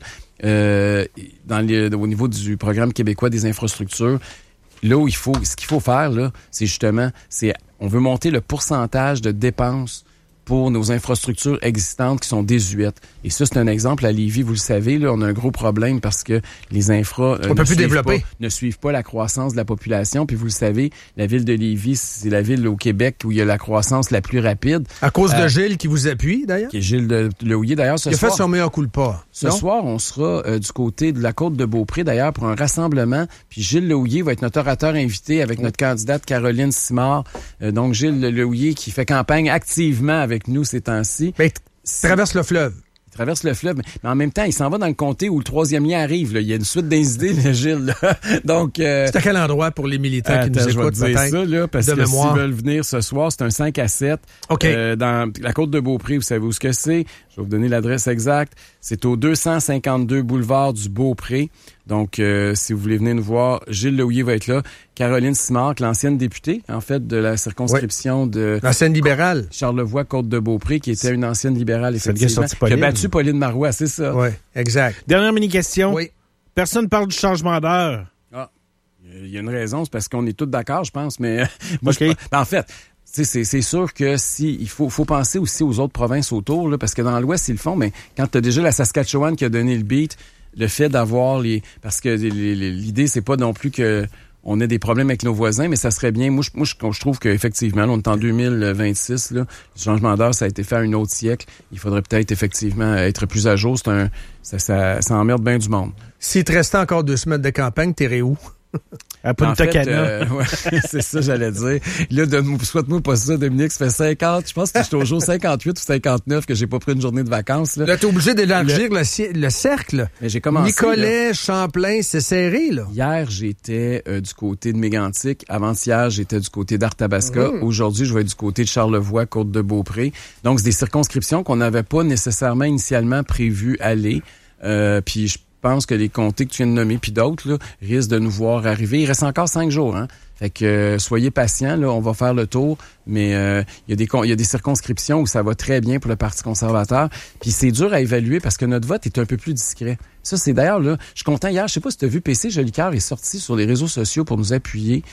B: au niveau du programme québécois des infrastructures. Là où ce qu'il faut faire, là, c'est justement, on veut monter le pourcentage de dépenses pour nos infrastructures existantes qui sont désuètes. Et ça, c'est un exemple. À Lévis, vous le savez, là, on a un gros problème parce que les infras ne suivent pas la croissance de la population. Puis vous le savez, la ville de Lévis, c'est la ville au Québec où il y a la croissance la plus rapide.
A: À cause de Gilles qui vous appuie, d'ailleurs?
B: Qui est Gilles Lehouillier, d'ailleurs.
A: Il a fait son meilleur coup de pas.
B: Ce soir, on sera du côté de la Côte-de-Beaupré, d'ailleurs, pour un rassemblement. Puis Gilles Lehouillier va être notre orateur invité avec notre candidate Caroline Simard. Donc, Gilles Lehouillier qui fait campagne activement avec nous ces temps-ci.
A: Mais il traverse le fleuve.
B: Il traverse le fleuve, mais en même temps, il s'en va dans le comté où le 3e lien arrive. Là. Il y a une suite d'idées, Gilles. Là. Donc,
A: c'est à quel endroit pour les militants qui nous écoutent,
B: peut-être? Ça, là, parce que s'ils veulent venir ce soir, c'est un 5-7.
A: Okay.
B: Dans la Côte-de-Beaupré, vous savez où c'est? Je vais vous donner l'adresse exacte. C'est au 252 boulevard du Beaupré. Donc, si vous voulez venir nous voir, Gilles Lehouillier va être là. Caroline Simard, l'ancienne députée, en fait, de la circonscription de...
A: L'ancienne libérale.
B: Charlevoix, Côte-de-Beaupré, qui était une ancienne libérale, effectivement. Qui a battu Pauline Marois, c'est ça.
A: Oui, exact.
C: Dernière mini-question.
A: Oui.
C: Personne ne parle du changement d'heure.
B: Ah, il y a une raison, c'est parce qu'on est tous d'accord, je pense, mais... moi, en fait... C'est sûr que il faut penser aussi aux autres provinces autour, là, parce que dans l'Ouest, ils le font, mais quand tu as déjà la Saskatchewan qui a donné le beat, le fait d'avoir parce que l'idée, c'est pas non plus que on ait des problèmes avec nos voisins, mais ça serait bien. Moi, je trouve qu'effectivement, on est en 2026, là, le changement d'heure, ça a été fait à un autre siècle. Il faudrait peut-être effectivement être plus à jour. Ça emmerde bien du monde.
A: S'il te restait encore 2 semaines de campagne, t'irais où?
C: À Punta Cana.
B: Ouais, c'est ça, j'allais dire. Là, souhaite-moi pas ça, Dominique, ça fait 50. Je pense que j'étais au jour 58 ou 59 que j'ai pas pris une journée de vacances. Là,
A: t'es obligé d'élargir le cercle.
B: Mais j'ai commencé.
A: Nicolet, Champlain, c'est serré, là.
B: Hier, j'étais du côté de Mégantic. Avant-hier, j'étais du côté d'Arthabasca. Aujourd'hui, je vais être du côté de Charlevoix, Côte-de-Beaupré. Donc, c'est des circonscriptions qu'on n'avait pas nécessairement initialement prévu aller. Puis je pense que les comtés que tu viens de nommer puis d'autres là, risquent de nous voir arriver. Il reste encore 5 jours, hein. Fait que soyez patients, là, on va faire le tour, mais il y a des circonscriptions où ça va très bien pour le Parti conservateur. Puis c'est dur à évaluer parce que notre vote est un peu plus discret. Ça, c'est d'ailleurs là, je suis content hier, je sais pas si tu as vu, PC Jolicoeur est sorti sur les réseaux sociaux pour nous appuyer.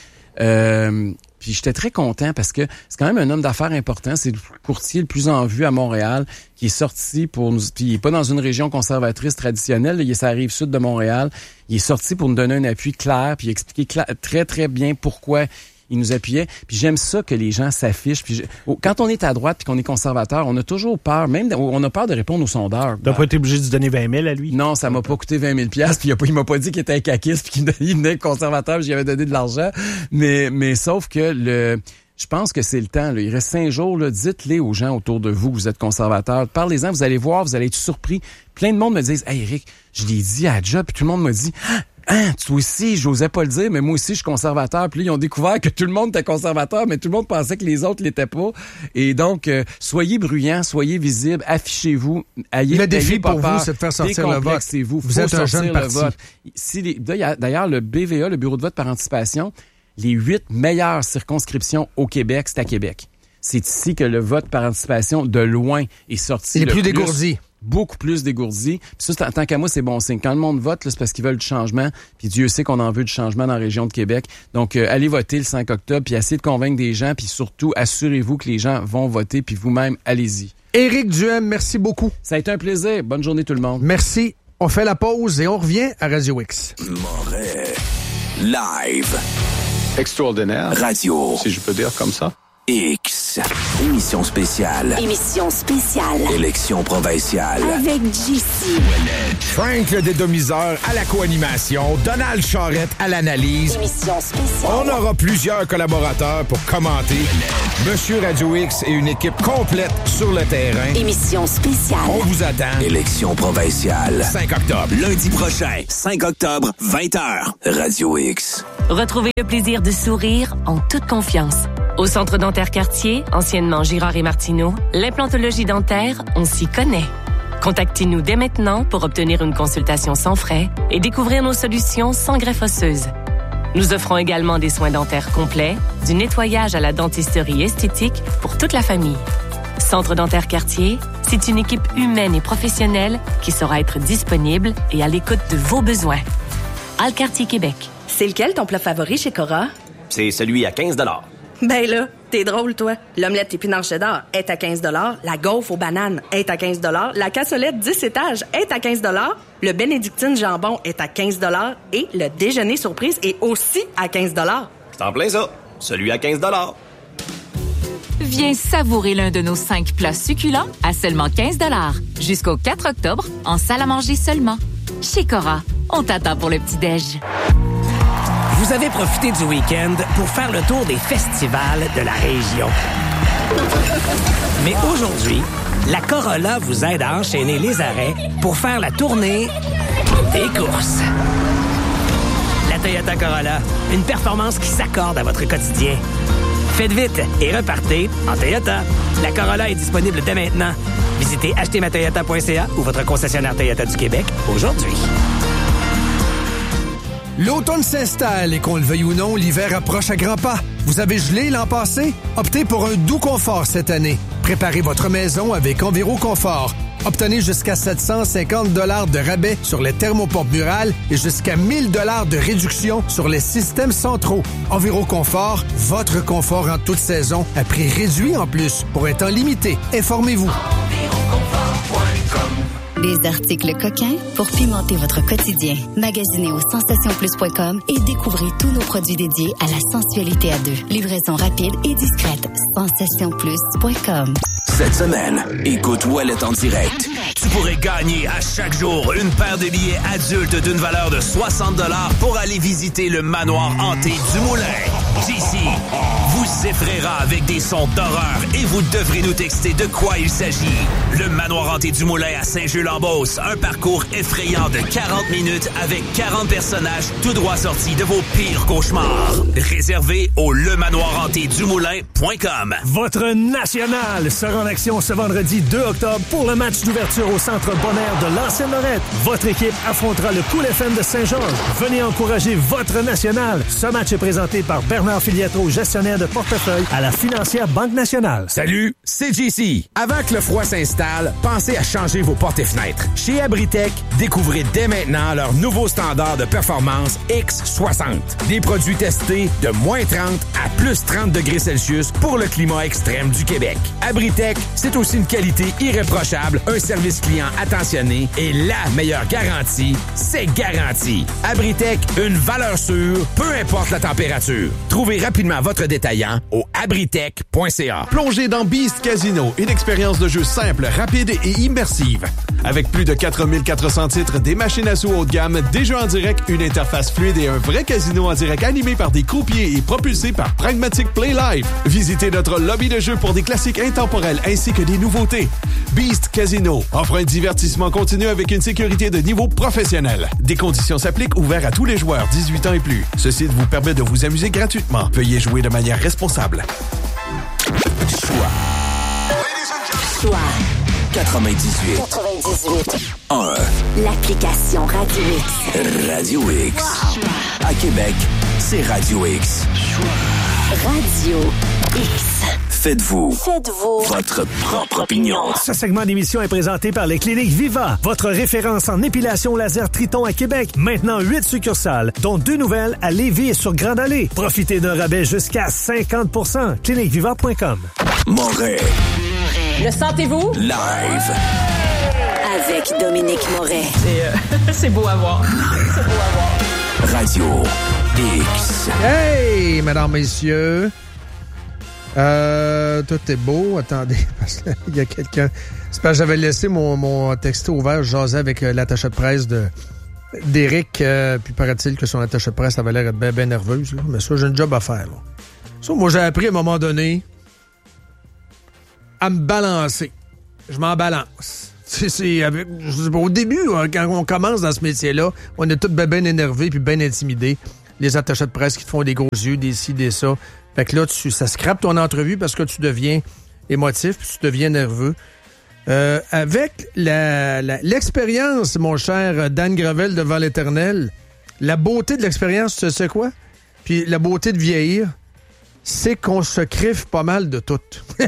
B: Puis j'étais très content parce que c'est quand même un homme d'affaires important. C'est le courtier le plus en vue à Montréal qui est sorti pour nous... Puis il est pas dans une région conservatrice traditionnelle. Là, il est sur la rive sud de Montréal. Il est sorti pour nous donner un appui clair puis expliquer très, très bien pourquoi il nous appuyait. Puis j'aime ça que les gens s'affichent. Puis quand on est à droite puis qu'on est conservateur, on a toujours peur. On a peur de répondre aux sondeurs.
C: T'as pas été obligé de donner 20 000 à lui?
B: Non, ça m'a pas coûté 20 000 $. Puis il m'a pas dit qu'il était un caquiste puis qu'il venait conservateur puis j'y avais donné de l'argent. Mais sauf que je pense que c'est le temps. Là. Il reste 5 jours. Là. Dites-les aux gens autour de vous que vous êtes conservateurs. Parlez-en, vous allez voir, vous allez être surpris. Plein de monde me disent « Hey Eric, je l'ai dit à la job. » Puis tout le monde m'a dit « Ah, toi aussi, j'osais pas le dire, mais moi aussi, je suis conservateur. » Puis là, ils ont découvert que tout le monde était conservateur, mais tout le monde pensait que les autres l'étaient pas. Et donc, soyez bruyants, soyez visibles, affichez-vous.
A: Le défi pour vous, c'est de faire sortir le vote.
B: Vous êtes un jeune parti. D'ailleurs, le BVA, le Bureau de vote par anticipation, les 8 meilleures circonscriptions au Québec, c'est à Québec. C'est ici que le vote par anticipation, de loin, est sorti.
A: Il est plus dégourdi.
B: Beaucoup plus dégourdi. Puis ça, tant qu'à moi, c'est bon signe. Quand le monde vote, là, c'est parce qu'ils veulent du changement. Puis Dieu sait qu'on en veut du changement dans la région de Québec. Donc, allez voter le 5 octobre, puis essayez de convaincre des gens. Puis surtout, assurez-vous que les gens vont voter. Puis vous-même, allez-y.
A: Éric Duhem, merci beaucoup.
B: Ça a été un plaisir. Bonne journée tout le monde.
A: Merci. On fait la pause et on revient à Radio X.
D: Moret Live. extraordinaire.
E: Radio.
D: Si je peux dire comme ça.
E: X. Émission spéciale.
F: Émission spéciale.
E: Élection provinciale.
F: Avec JC.
G: Frank le dédomiseur à la co-animation. Donald Charrette à l'analyse.
F: Émission spéciale.
G: On aura plusieurs collaborateurs pour commenter. Monsieur Radio X et une équipe complète sur le terrain.
F: Émission spéciale.
G: On vous attend.
E: Élection provinciale.
G: 5 octobre.
E: Lundi prochain, 5 octobre, 20h. Radio X.
H: Retrouvez le plaisir de sourire en toute confiance. Au Centre dentaire Cartier, anciennement Girard et Martineau, l'implantologie dentaire, on s'y connaît. Contactez-nous dès maintenant pour obtenir une consultation sans frais et découvrir nos solutions sans greffe osseuse. Nous offrons également des soins dentaires complets, du nettoyage à la dentisterie esthétique pour toute la famille. Centre dentaire Cartier, c'est une équipe humaine et professionnelle qui saura être disponible et à l'écoute de vos besoins. Alcartier Québec.
I: C'est lequel ton plat favori chez Cora?
J: C'est celui à 15 $.
I: Ben là, t'es drôle, toi. L'omelette épinard cheddar est à 15 $, la gaufre aux bananes est à 15 $, la cassolette 10 étages est à 15 $, le bénédictine jambon est à 15 $ et le déjeuner surprise est aussi à 15 $.
J: C'est en plein ça. Celui à 15 $.
K: Viens savourer l'un de nos 5 plats succulents à seulement 15 $. Jusqu'au 4 octobre, en salle à manger seulement. Chez Cora, on t'attend pour le petit-déj.
L: Vous avez profité du week-end pour faire le tour des festivals de la région. Mais aujourd'hui, la Corolla vous aide à enchaîner les arrêts pour faire la tournée des courses. La Toyota Corolla, une performance qui s'accorde à votre quotidien. Faites vite et repartez en Toyota. La Corolla est disponible dès maintenant. Visitez achetermatoyota.ca ou votre concessionnaire Toyota du Québec aujourd'hui.
A: L'automne s'installe et qu'on le veuille ou non, l'hiver approche à grands pas. Vous avez gelé l'an passé? Optez pour un doux confort cette année. Préparez votre maison avec Enviroconfort. Obtenez jusqu'à 750 $ de rabais sur les thermopompes murales et jusqu'à 1000 $ de réduction sur les systèmes centraux. Enviroconfort, votre confort en toute saison, à prix réduit en plus, pour un temps limité. Informez-vous.
M: Des articles coquins pour pimenter votre quotidien. Magasinez au sensationplus.com et découvrez tous nos produits dédiés à la sensualité à deux. Livraison rapide et discrète. sensationplus.com.
E: Cette semaine, écoute Ouellet en direct.
N: Tu pourrais gagner à chaque jour une paire de billets adultes d'une valeur de 60 $ pour aller visiter le manoir hanté du Moulin. JC vous effraiera avec des sons d'horreur et vous devrez nous texter de quoi il s'agit. Le manoir hanté du Moulin à Saint-Jules-en-Beauce, un parcours effrayant de 40 minutes avec 40 personnages tout droit sortis de vos pires cauchemars. Réservé au lemanoirhantédumoulin.com.
O: Votre national sera en action ce vendredi 2 octobre pour le match d'ouverture au Centre Bonaire de l'Ancienne-Lorette. Votre équipe affrontera le Cool FM de Saint-Georges. Venez encourager votre national. Ce match est présenté par Bernard Filiatro, gestionnaire de portefeuille à la Financière Banque Nationale.
G: Salut, c'est JC. Avant que le froid s'installe, pensez à changer vos portes et fenêtres. Chez Abritech, découvrez dès maintenant leur nouveau standard de performance X60. Des produits testés de moins 30 à plus 30 degrés Celsius pour le climat extrême du Québec. Abritech, c'est aussi une qualité irréprochable, un service client attentionné et la meilleure garantie, c'est garanti. Abritech, une valeur sûre, peu importe la température. Trouvez rapidement votre détaillant au abritech.ca.
P: Plongez dans Beast Casino, une expérience de jeu simple, rapide et immersive. Avec plus de 4400 titres, des machines à sous haut de gamme, des jeux en direct, une interface fluide et un vrai casino en direct animé par des croupiers et propulsé par Pragmatic Play Live. Visitez notre lobby de jeu pour des classiques intemporels ainsi que des nouveautés. Beast Casino offre un divertissement continu avec une sécurité de niveau professionnel. Des conditions s'appliquent, ouvert à tous les joueurs 18 ans et plus. Ce site vous permet de vous amuser gratuitement. Veuillez jouer de manière responsable.
F: Choix
E: 98 1
F: L'application Radio X.
E: Radio X. À Québec, c'est Radio X.
F: Radio X.
E: Faites-vous votre propre opinion.
O: Ce segment d'émission est présenté par les cliniques Viva, votre référence en épilation laser Triton à Québec. Maintenant 8 succursales, dont 2 nouvelles à Lévis et sur Grande Allée. Profitez d'un rabais jusqu'à 50%. cliniqueviva.com.
E: Moret.
Q: Le sentez-vous?
E: Live.
F: Avec Dominique Moret.
Q: C'est beau à voir. C'est beau à voir.
E: Radio
N: X.
A: Hey, mesdames, messieurs. Tout est beau. Attendez, parce qu'il y a quelqu'un... C'est parce que j'avais laissé mon texto ouvert. Je jasais avec l'attaché de presse d'Éric. Puis paraît-il que son attaché de presse avait l'air d'être bien nerveuse. Là. Mais ça, j'ai un job à faire. Là. Ça, moi, j'ai appris à un moment donné à me balancer. Je m'en balance. Au début, quand on commence dans ce métier-là, on est tous bien énervés puis bien intimidés. Les attachés de presse qui te font des gros yeux, des ci, des ça. Fait que là, ça scrape ton entrevue parce que tu deviens émotif puis tu deviens nerveux. Avec l'expérience, mon cher Dan Gravel devant l'Éternel, la beauté de l'expérience, tu sais quoi? Puis la beauté de vieillir, c'est qu'on se criffe pas mal de tout.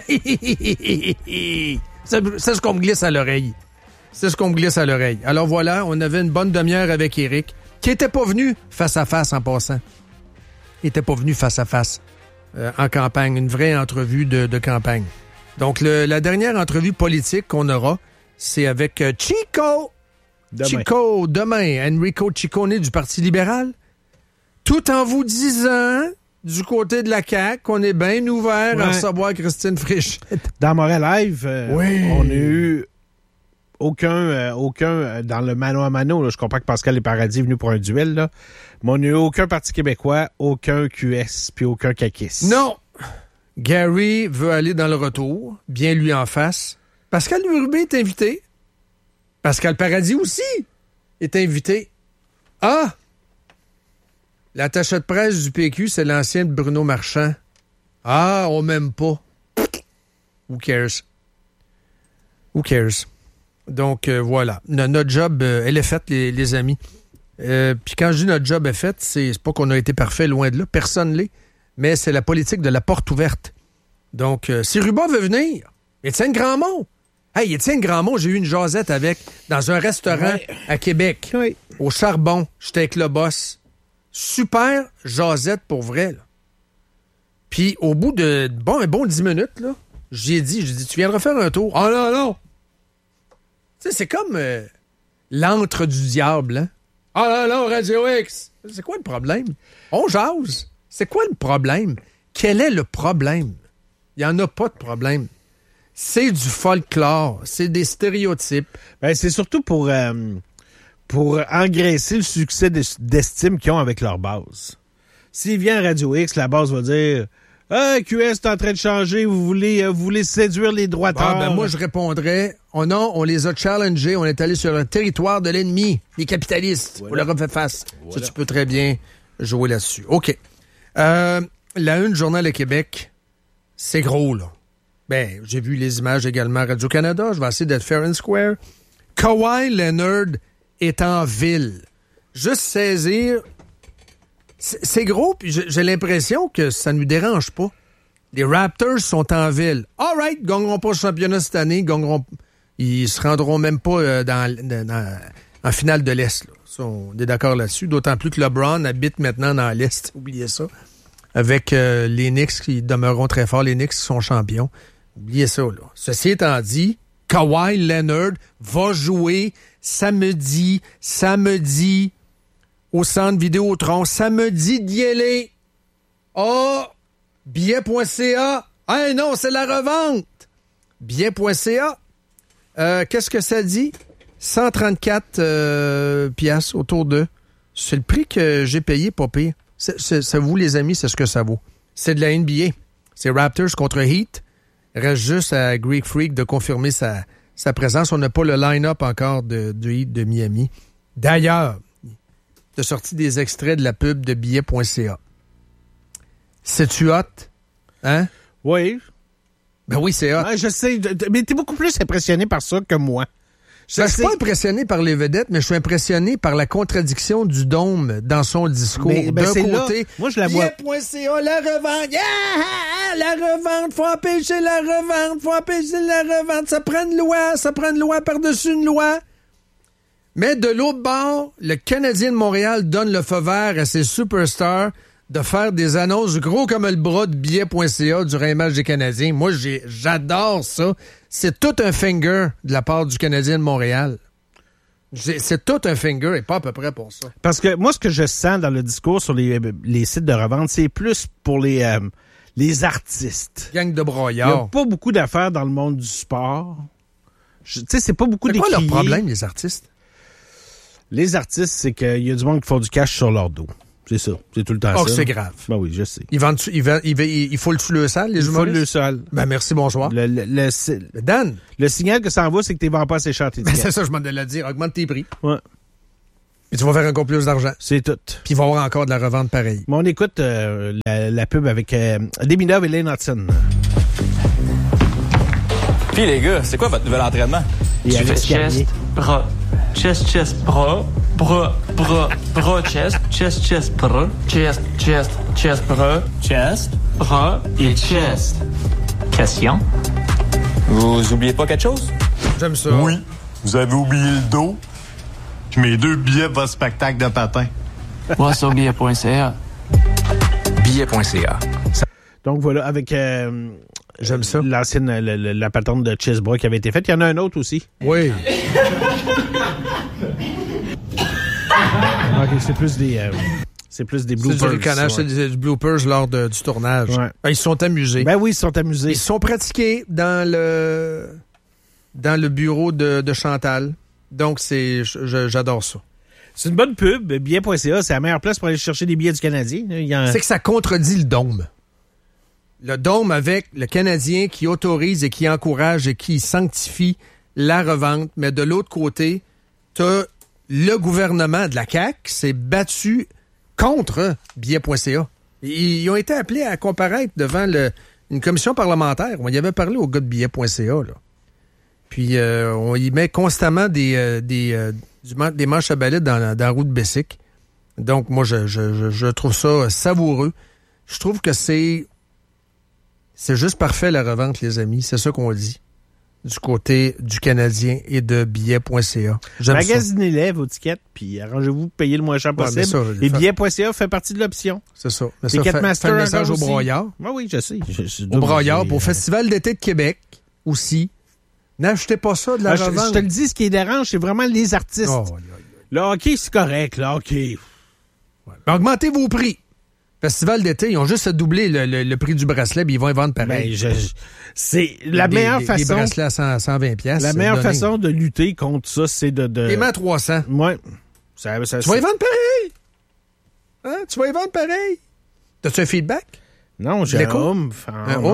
A: C'est ce qu'on me glisse à l'oreille. C'est ce qu'on me glisse à l'oreille. Alors voilà, on avait une bonne demi-heure avec Éric, qui était pas venu face à face en passant. Il était pas venu face à face en campagne, une vraie entrevue de campagne. Donc, la dernière entrevue politique qu'on aura, c'est avec Chico. Chico, demain. Enrico Ciccone du Parti libéral. Tout en vous disant, du côté de la CAQ, qu'on est bien ouvert à recevoir Christine Frisch.
C: Dans Montréal Live,
A: oui.
C: On n'a eu aucun dans le mano à mano. Là, je comprends que Pascal Paradis est venu pour un duel, là, mais on n'a eu aucun Parti québécois, aucun QS, puis aucun caquiste.
A: Non! Gary veut aller dans le retour, bien lui en face. Pascal Urbain est invité. Pascal Paradis aussi est invité. Ah! L'attaché de presse du PQ, c'est l'ancien de Bruno Marchand. Ah, on m'aime pas. Who cares? Who cares? Donc, voilà. Notre job, elle est faite, les amis. Puis quand je dis notre job est fait, c'est pas qu'on a été parfait, loin de là. Personne l'est. Mais c'est la politique de la porte ouverte. Donc, si Rubin veut venir, Étienne Grandmont. Hey, Étienne Grandmont, j'ai eu une jasette avec dans un restaurant à Québec, au Charbon. J'étais avec le boss. Super jasette pour vrai. Là. Puis, au bout de un bon 10 minutes, là, j'ai dit, tu viendras faire un tour. Oh non! Tu sais, c'est comme l'antre du diable, hein? Ah non, Radio X! C'est quoi le problème? On jase. C'est quoi le problème? Quel est le problème? Il n'y en a pas de problème. C'est du folklore. C'est des stéréotypes.
C: Ben, c'est surtout pour engraisser le succès d'estime qu'ils ont avec leur base. S'il vient à Radio X, la base va dire « Ah, QS est en train de changer, vous voulez séduire les droiteurs. »
A: Ben moi, je répondrais « Oh non, on les a challengés, on est allé sur un territoire de l'ennemi, les capitalistes. Voilà. On leur a fait face. Voilà. Ça, tu peux très bien jouer là-dessus. OK. La une du Journal de Québec, c'est gros, là. Ben, j'ai vu les images également à Radio-Canada. Je vais essayer d'être fair and square. Kawhi Leonard est en ville. Juste saisir... C'est gros, puis j'ai l'impression que ça ne nous dérange pas. Les Raptors sont en ville. All right, ils gagneront pas le championnat cette année. Ils se rendront même pas en finale de l'Est. Là. Ça, on est d'accord là-dessus. D'autant plus que LeBron habite maintenant dans l'Est. Oubliez ça. Avec les Knicks qui demeureront très forts. Les Knicks qui sont champions. Oubliez ça. Là. Ceci étant dit, Kawhi Leonard va jouer samedi au Centre Vidéotron. Samedi d'y aller. Oh! Billet.ca. Hey non, c'est la revente. Billet.ca. Qu'est-ce que ça dit? 134 piastres autour d'eux. C'est le prix que j'ai payé, pas pire. Ça vous, les amis, c'est ce que ça vaut. C'est de la NBA. C'est Raptors contre Heat. Reste juste à Greek Freak de confirmer sa présence. On n'a pas le line-up encore de Heat de Miami. D'ailleurs, de sorti des extraits de la pub de billet.ca. C'est-tu hot? Hein?
C: Oui.
A: Ben oui, c'est hot.
C: Ouais, je sais, mais t'es beaucoup plus impressionné par ça que moi.
A: Je suis pas impressionné par les vedettes, mais je suis impressionné par la contradiction du Dôme dans son discours. D'un côté,
C: là, moi je la vois.
A: Billet.ca, la revente. Yeah! La revente, faut empêcher la revente. Ça prend une loi par-dessus une loi. Mais de l'autre bord, le Canadien de Montréal donne le feu vert à ses superstars de faire des annonces gros comme le bras de billet.ca durant les matchs des Canadiens. Moi, j'adore ça. C'est tout un finger de la part du Canadien de Montréal. C'est tout un finger et pas à peu près pour ça.
C: Parce que moi, ce que je sens dans le discours sur les sites de revente, c'est plus pour les artistes.
A: Gang de broyards.
C: Il n'y a pas beaucoup d'affaires dans le monde du sport. Tu sais, c'est pas beaucoup d'écriers.
A: C'est quoi leur problème, les artistes?
C: Les artistes, c'est qu'il y a du monde qui font du cash sur leur dos. C'est ça. C'est tout le temps ça.
A: Oh, c'est grave.
C: Ben oui, je sais.
A: Il faut le sale, les humoristes? Il faut le
C: sale.
A: Ben merci, bonsoir. Dan?
C: Le signal que ça envoie, c'est que tu ne vends pas assez cher tes
A: tickets. C'est ça, je m'en allais le dire. Augmente tes prix.
C: Ouais.
A: Et tu vas faire encore plus d'argent.
C: C'est tout.
A: Puis il va y avoir encore de la revente pareille.
C: Mais on écoute la pub avec Deminov et Lane Hudson.
D: Puis les gars, c'est quoi votre nouvel entraînement?
C: Tu fais
D: chest, bras. Chest, chest, bras. Bras, bras, bras, chest. Chest, chest, bras. Chest, chest, chest, bras. Chest, bras et chest. Question. Vous oubliez pas quelque chose?
A: J'aime ça.
R: Oui. Vous avez oublié le dos. Puis mes 2 billets de votre spectacle de patin.
D: Moi, sur billet.ca.
G: Billet.ca.
C: Donc voilà, avec
A: j'aime ça.
C: L'ancienne, la patente de Chessbrook qui avait été faite. Il y en a un autre aussi.
A: Oui.
C: OK, c'est plus des bloopers.
A: C'est du canage, c'est des bloopers lors du tournage.
C: Ouais.
A: Ils se sont amusés.
C: Ben oui, ils se sont amusés.
A: Ils se sont pratiqués dans le bureau de Chantal. Donc, j'adore ça.
C: C'est une bonne pub. Billet.ca, c'est la meilleure place pour aller chercher des billets du Canadien.
A: C'est que ça contredit le Dôme. Le Dôme avec le Canadien qui autorise et qui encourage et qui sanctifie la revente. Mais de l'autre côté, t'as le gouvernement de la CAQ qui s'est battu contre Billet.ca. Ils ont été appelés à comparaître devant une commission parlementaire. On y avait parlé au gars de Billet.ca, là. Puis on y met constamment des manches à balai dans la roue de Bessic. Donc, moi, je trouve ça savoureux. Je trouve que c'est juste parfait, la revente, les amis. C'est ça qu'on dit du côté du Canadien et de Billet.ca.
C: Magasinez-les vos tickets, puis arrangez-vous pour payer le moins cher possible. Ça, et Billet.ca fait partie de l'option.
A: C'est ça.
C: Mais ça fait un
A: message au broyard.
C: Oui, je sais.
A: Au broyard, pour Festival d'été de Québec aussi. N'achetez pas ça de la revente.
C: Je te le dis, ce qui dérange, c'est vraiment les artistes. Le hockey, c'est correct. Le hockey.
A: Ouais. Augmentez vos prix. Festival d'été, ils ont juste à doubler le prix du bracelet, puis ils vont y vendre pareil.
C: C'est la meilleure façon.
A: Des bracelets à 120$.
C: La meilleure façon de lutter contre ça, c'est de.
A: Paiement à 300.
C: Ouais.
A: Tu vas y vendre pareil. Hein? Tu vas y vendre pareil. T'as-tu un feedback?
C: Non, j'ai un oomph.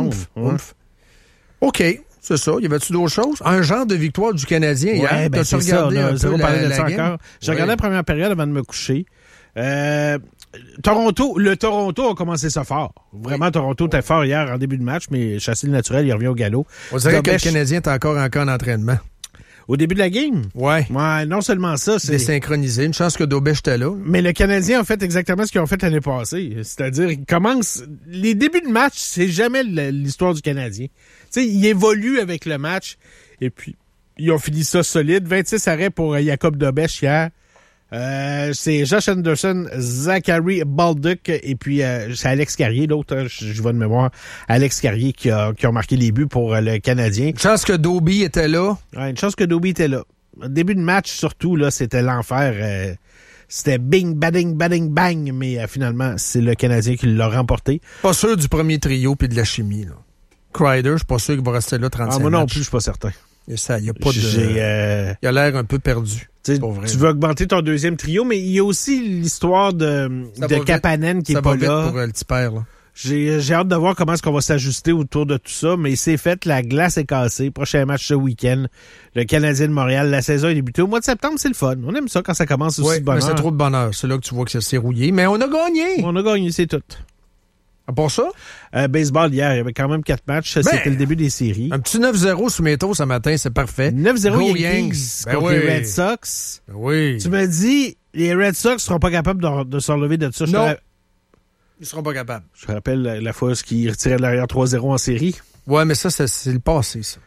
A: OK. C'est ça. Y avait-tu d'autres choses? Un genre de victoire du Canadien hier.
C: Ouais,
A: t'as-tu regardé un peu
C: de ça encore? J'ai regardé la première période avant de me coucher. Le Toronto a commencé ça fort. Vraiment, Toronto était fort hier en début de match, mais chassé le naturel, il revient au galop.
A: On dirait que le Canadien est encore en camp d'entraînement.
C: Au début de la game?
A: Ouais,
C: non seulement ça, c'est
A: désynchronisé. Une chance que Dobech était là.
C: Mais le Canadien a fait exactement ce qu'ils ont fait l'année passée. C'est-à-dire, ils commencent... Les débuts de match, c'est jamais l'histoire du Canadien. Tu sais, ils évoluent avec le match, et puis ils ont fini ça solide. 26 arrêts pour Jacob Dobech hier. C'est Josh Anderson, Zachary Baldock et puis c'est Alex Carrier, l'autre, je vois de mémoire, Alex Carrier qui a marqué les buts pour le Canadien.
A: Une chance que Dobie était là.
C: Ouais, une chance que Dobie était là. Au début de match, surtout, là, c'était l'enfer. C'était bing, bading, bading, bang, mais finalement, c'est le Canadien qui l'a remporté.
A: Pas sûr du premier trio puis de la chimie, là. Kreider, je suis pas sûr qu'il va rester là 35
C: moi non
A: matchs.
C: plus, je suis pas certain.
A: Et ça, il a pas de... Il a l'air un peu perdu.
C: Tu veux augmenter ton deuxième trio, mais il y a aussi l'histoire de Kapanen qui est pas là.
A: Ça va vite pour le petit père, là.
C: J'ai hâte de voir comment est-ce qu'on va s'ajuster autour de tout ça, mais c'est fait, la glace est cassée. Prochain match ce week-end, le Canadien de Montréal. La saison est débutée. Au mois de septembre, c'est le fun. On aime ça quand ça commence aussi de bonheur.
A: Mais c'est trop de bonheur. C'est là que tu vois que ça s'est rouillé. Mais on a gagné!
C: On a gagné, c'est tout.
A: À part ça?
C: Baseball, hier, il y avait quand même 4 matchs. C'était le début des séries.
A: Un petit 9-0 sous Métaux ce matin, c'est parfait.
C: 9-0 Yankees contre les Red Sox.
A: Oui.
C: Tu m'as dit, les Red Sox ne seront pas capables de se relever de ça.
A: Non. Ils seront pas capables.
C: Je te rappelle la fois qu'ils retiraient de l'arrière 3-0 en série.
A: Ouais, mais ça, c'est le passé, ça.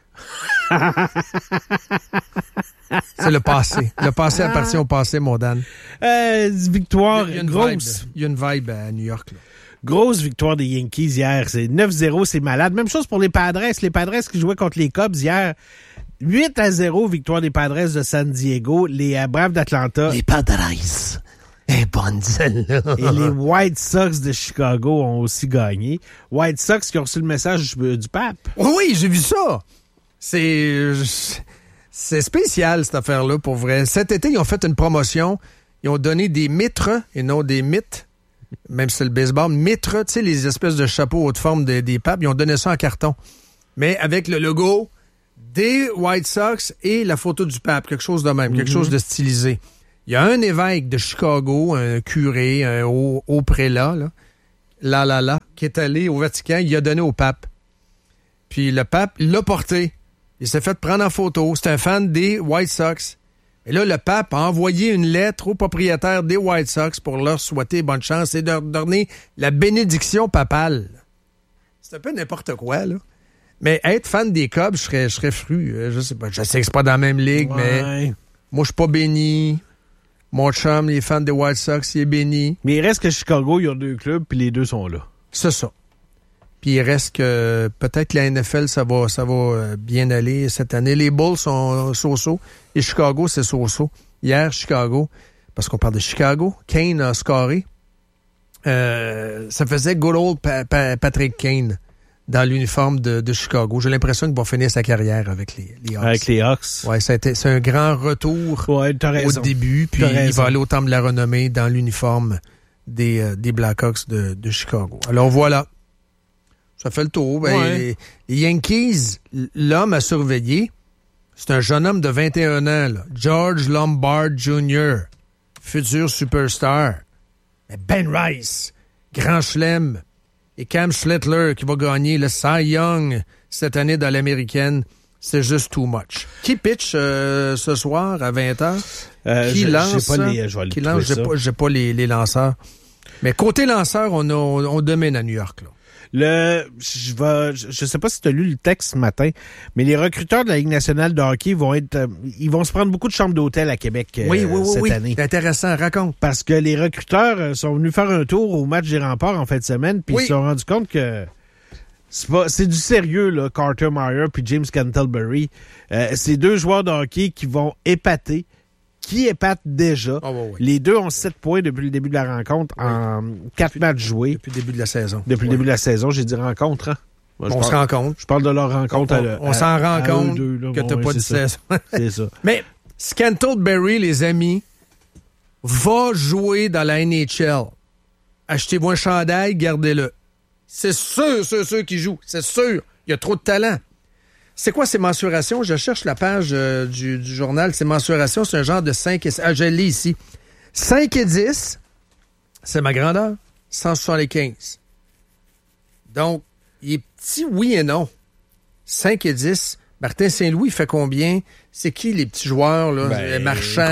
A: C'est le passé. Le passé appartient au passé, mon Dan.
C: Victoire grosse.
A: Il y a une vibe à New York, là.
C: Grosse victoire des Yankees hier. C'est 9-0, c'est malade. Même chose pour les Padres. Les Padres qui jouaient contre les Cubs hier. 8-0, victoire des Padres de San Diego. Les Braves d'Atlanta.
A: Les Padres. Bonne celle-là.
C: Et les White Sox de Chicago ont aussi gagné. White Sox qui ont reçu le message du pape.
A: Oui, j'ai vu ça. C'est spécial, cette affaire-là, pour vrai. Cet été, ils ont fait une promotion. Ils ont donné des mitres et non des mythes. Même si c'est le baseball. Mitres, tu sais, les espèces de chapeaux haute forme des papes. Ils ont donné ça en carton. Mais avec le logo des White Sox et la photo du pape. Quelque chose de même. Quelque chose de stylisé. Il y a un évêque de Chicago, un curé, un haut prélat, là, qui est allé au Vatican. Il a donné au pape. Puis le pape l'a porté. Il s'est fait prendre en photo. C'est un fan des White Sox. Et là, le pape a envoyé une lettre au propriétaire des White Sox pour leur souhaiter bonne chance et leur donner la bénédiction papale. C'est un peu n'importe quoi, là. Mais être fan des Cubs, je serais fru. Je sais pas. Je sais que c'est pas dans la même ligue, mais moi, je suis pas béni. Mon chum, les fans des White Sox, il est béni.
C: Mais il reste que Chicago, il y a 2 clubs, puis les 2 sont là.
A: C'est ça. Puis il reste que peut-être la NFL, ça va bien aller cette année. Les Bulls sont so-so et Chicago, c'est so-so. Hier, Chicago, parce qu'on parle de Chicago, Kane a scoré. Ça faisait good old Patrick Kane dans l'uniforme de Chicago. J'ai l'impression qu'il va finir sa carrière avec les Hawks.
C: Avec les Hawks.
A: Ouais, c'est un grand retour au début. Puis il va aller au temple de la renommée dans l'uniforme des Blackhawks de Chicago. Alors voilà. Ça fait le tour. Les Yankees, l'homme à surveiller, c'est un jeune homme de 21 ans, là. George Lombard Jr., futur superstar. Ben Rice, grand chelem, et Cam Schlittler qui va gagner le Cy Young cette année dans l'américaine. C'est juste too much. Qui pitch ce soir à 20h? Qui lance? J'ai pas les lanceurs. Mais côté lanceur, on domine à New York, là.
C: Je sais pas si tu as lu le texte ce matin, mais les recruteurs de la Ligue nationale de hockey ils vont se prendre beaucoup de chambres d'hôtel à Québec cette année.
A: C'est intéressant, raconte.
C: Parce que les recruteurs sont venus faire un tour au match des Remparts en fin de semaine, puis ils se sont rendus compte que c'est du sérieux, là, Carter Meyer puis James Canterbury. C'est 2 joueurs de hockey qui vont épater. Qui épate déjà. Les 2 ont 7 points depuis le début de la rencontre en 4 matchs joués.
A: Depuis le début de la saison.
C: Depuis le début de la saison, j'ai dit rencontre. Hein?
A: On se rend compte.
C: Je parle de leur rencontre.
A: On s'en rend compte que t'as pas de saison.
C: C'est ça.
A: Mais Scantlebury, les amis, va jouer dans la NHL. Achetez-vous un chandail, gardez-le. C'est sûr, ceux qui jouent. C'est sûr. Il y a trop de talent. C'est quoi ces mensurations? Je cherche la page du journal. Ces mensurations, c'est un genre de 5 et 10. Ah, je l'ai ici. 5 et 10, c'est ma grandeur. 175. Donc, il est petit, oui et non. 5 et 10. Martin Saint-Louis fait combien? C'est qui les petits joueurs, là? Marchand.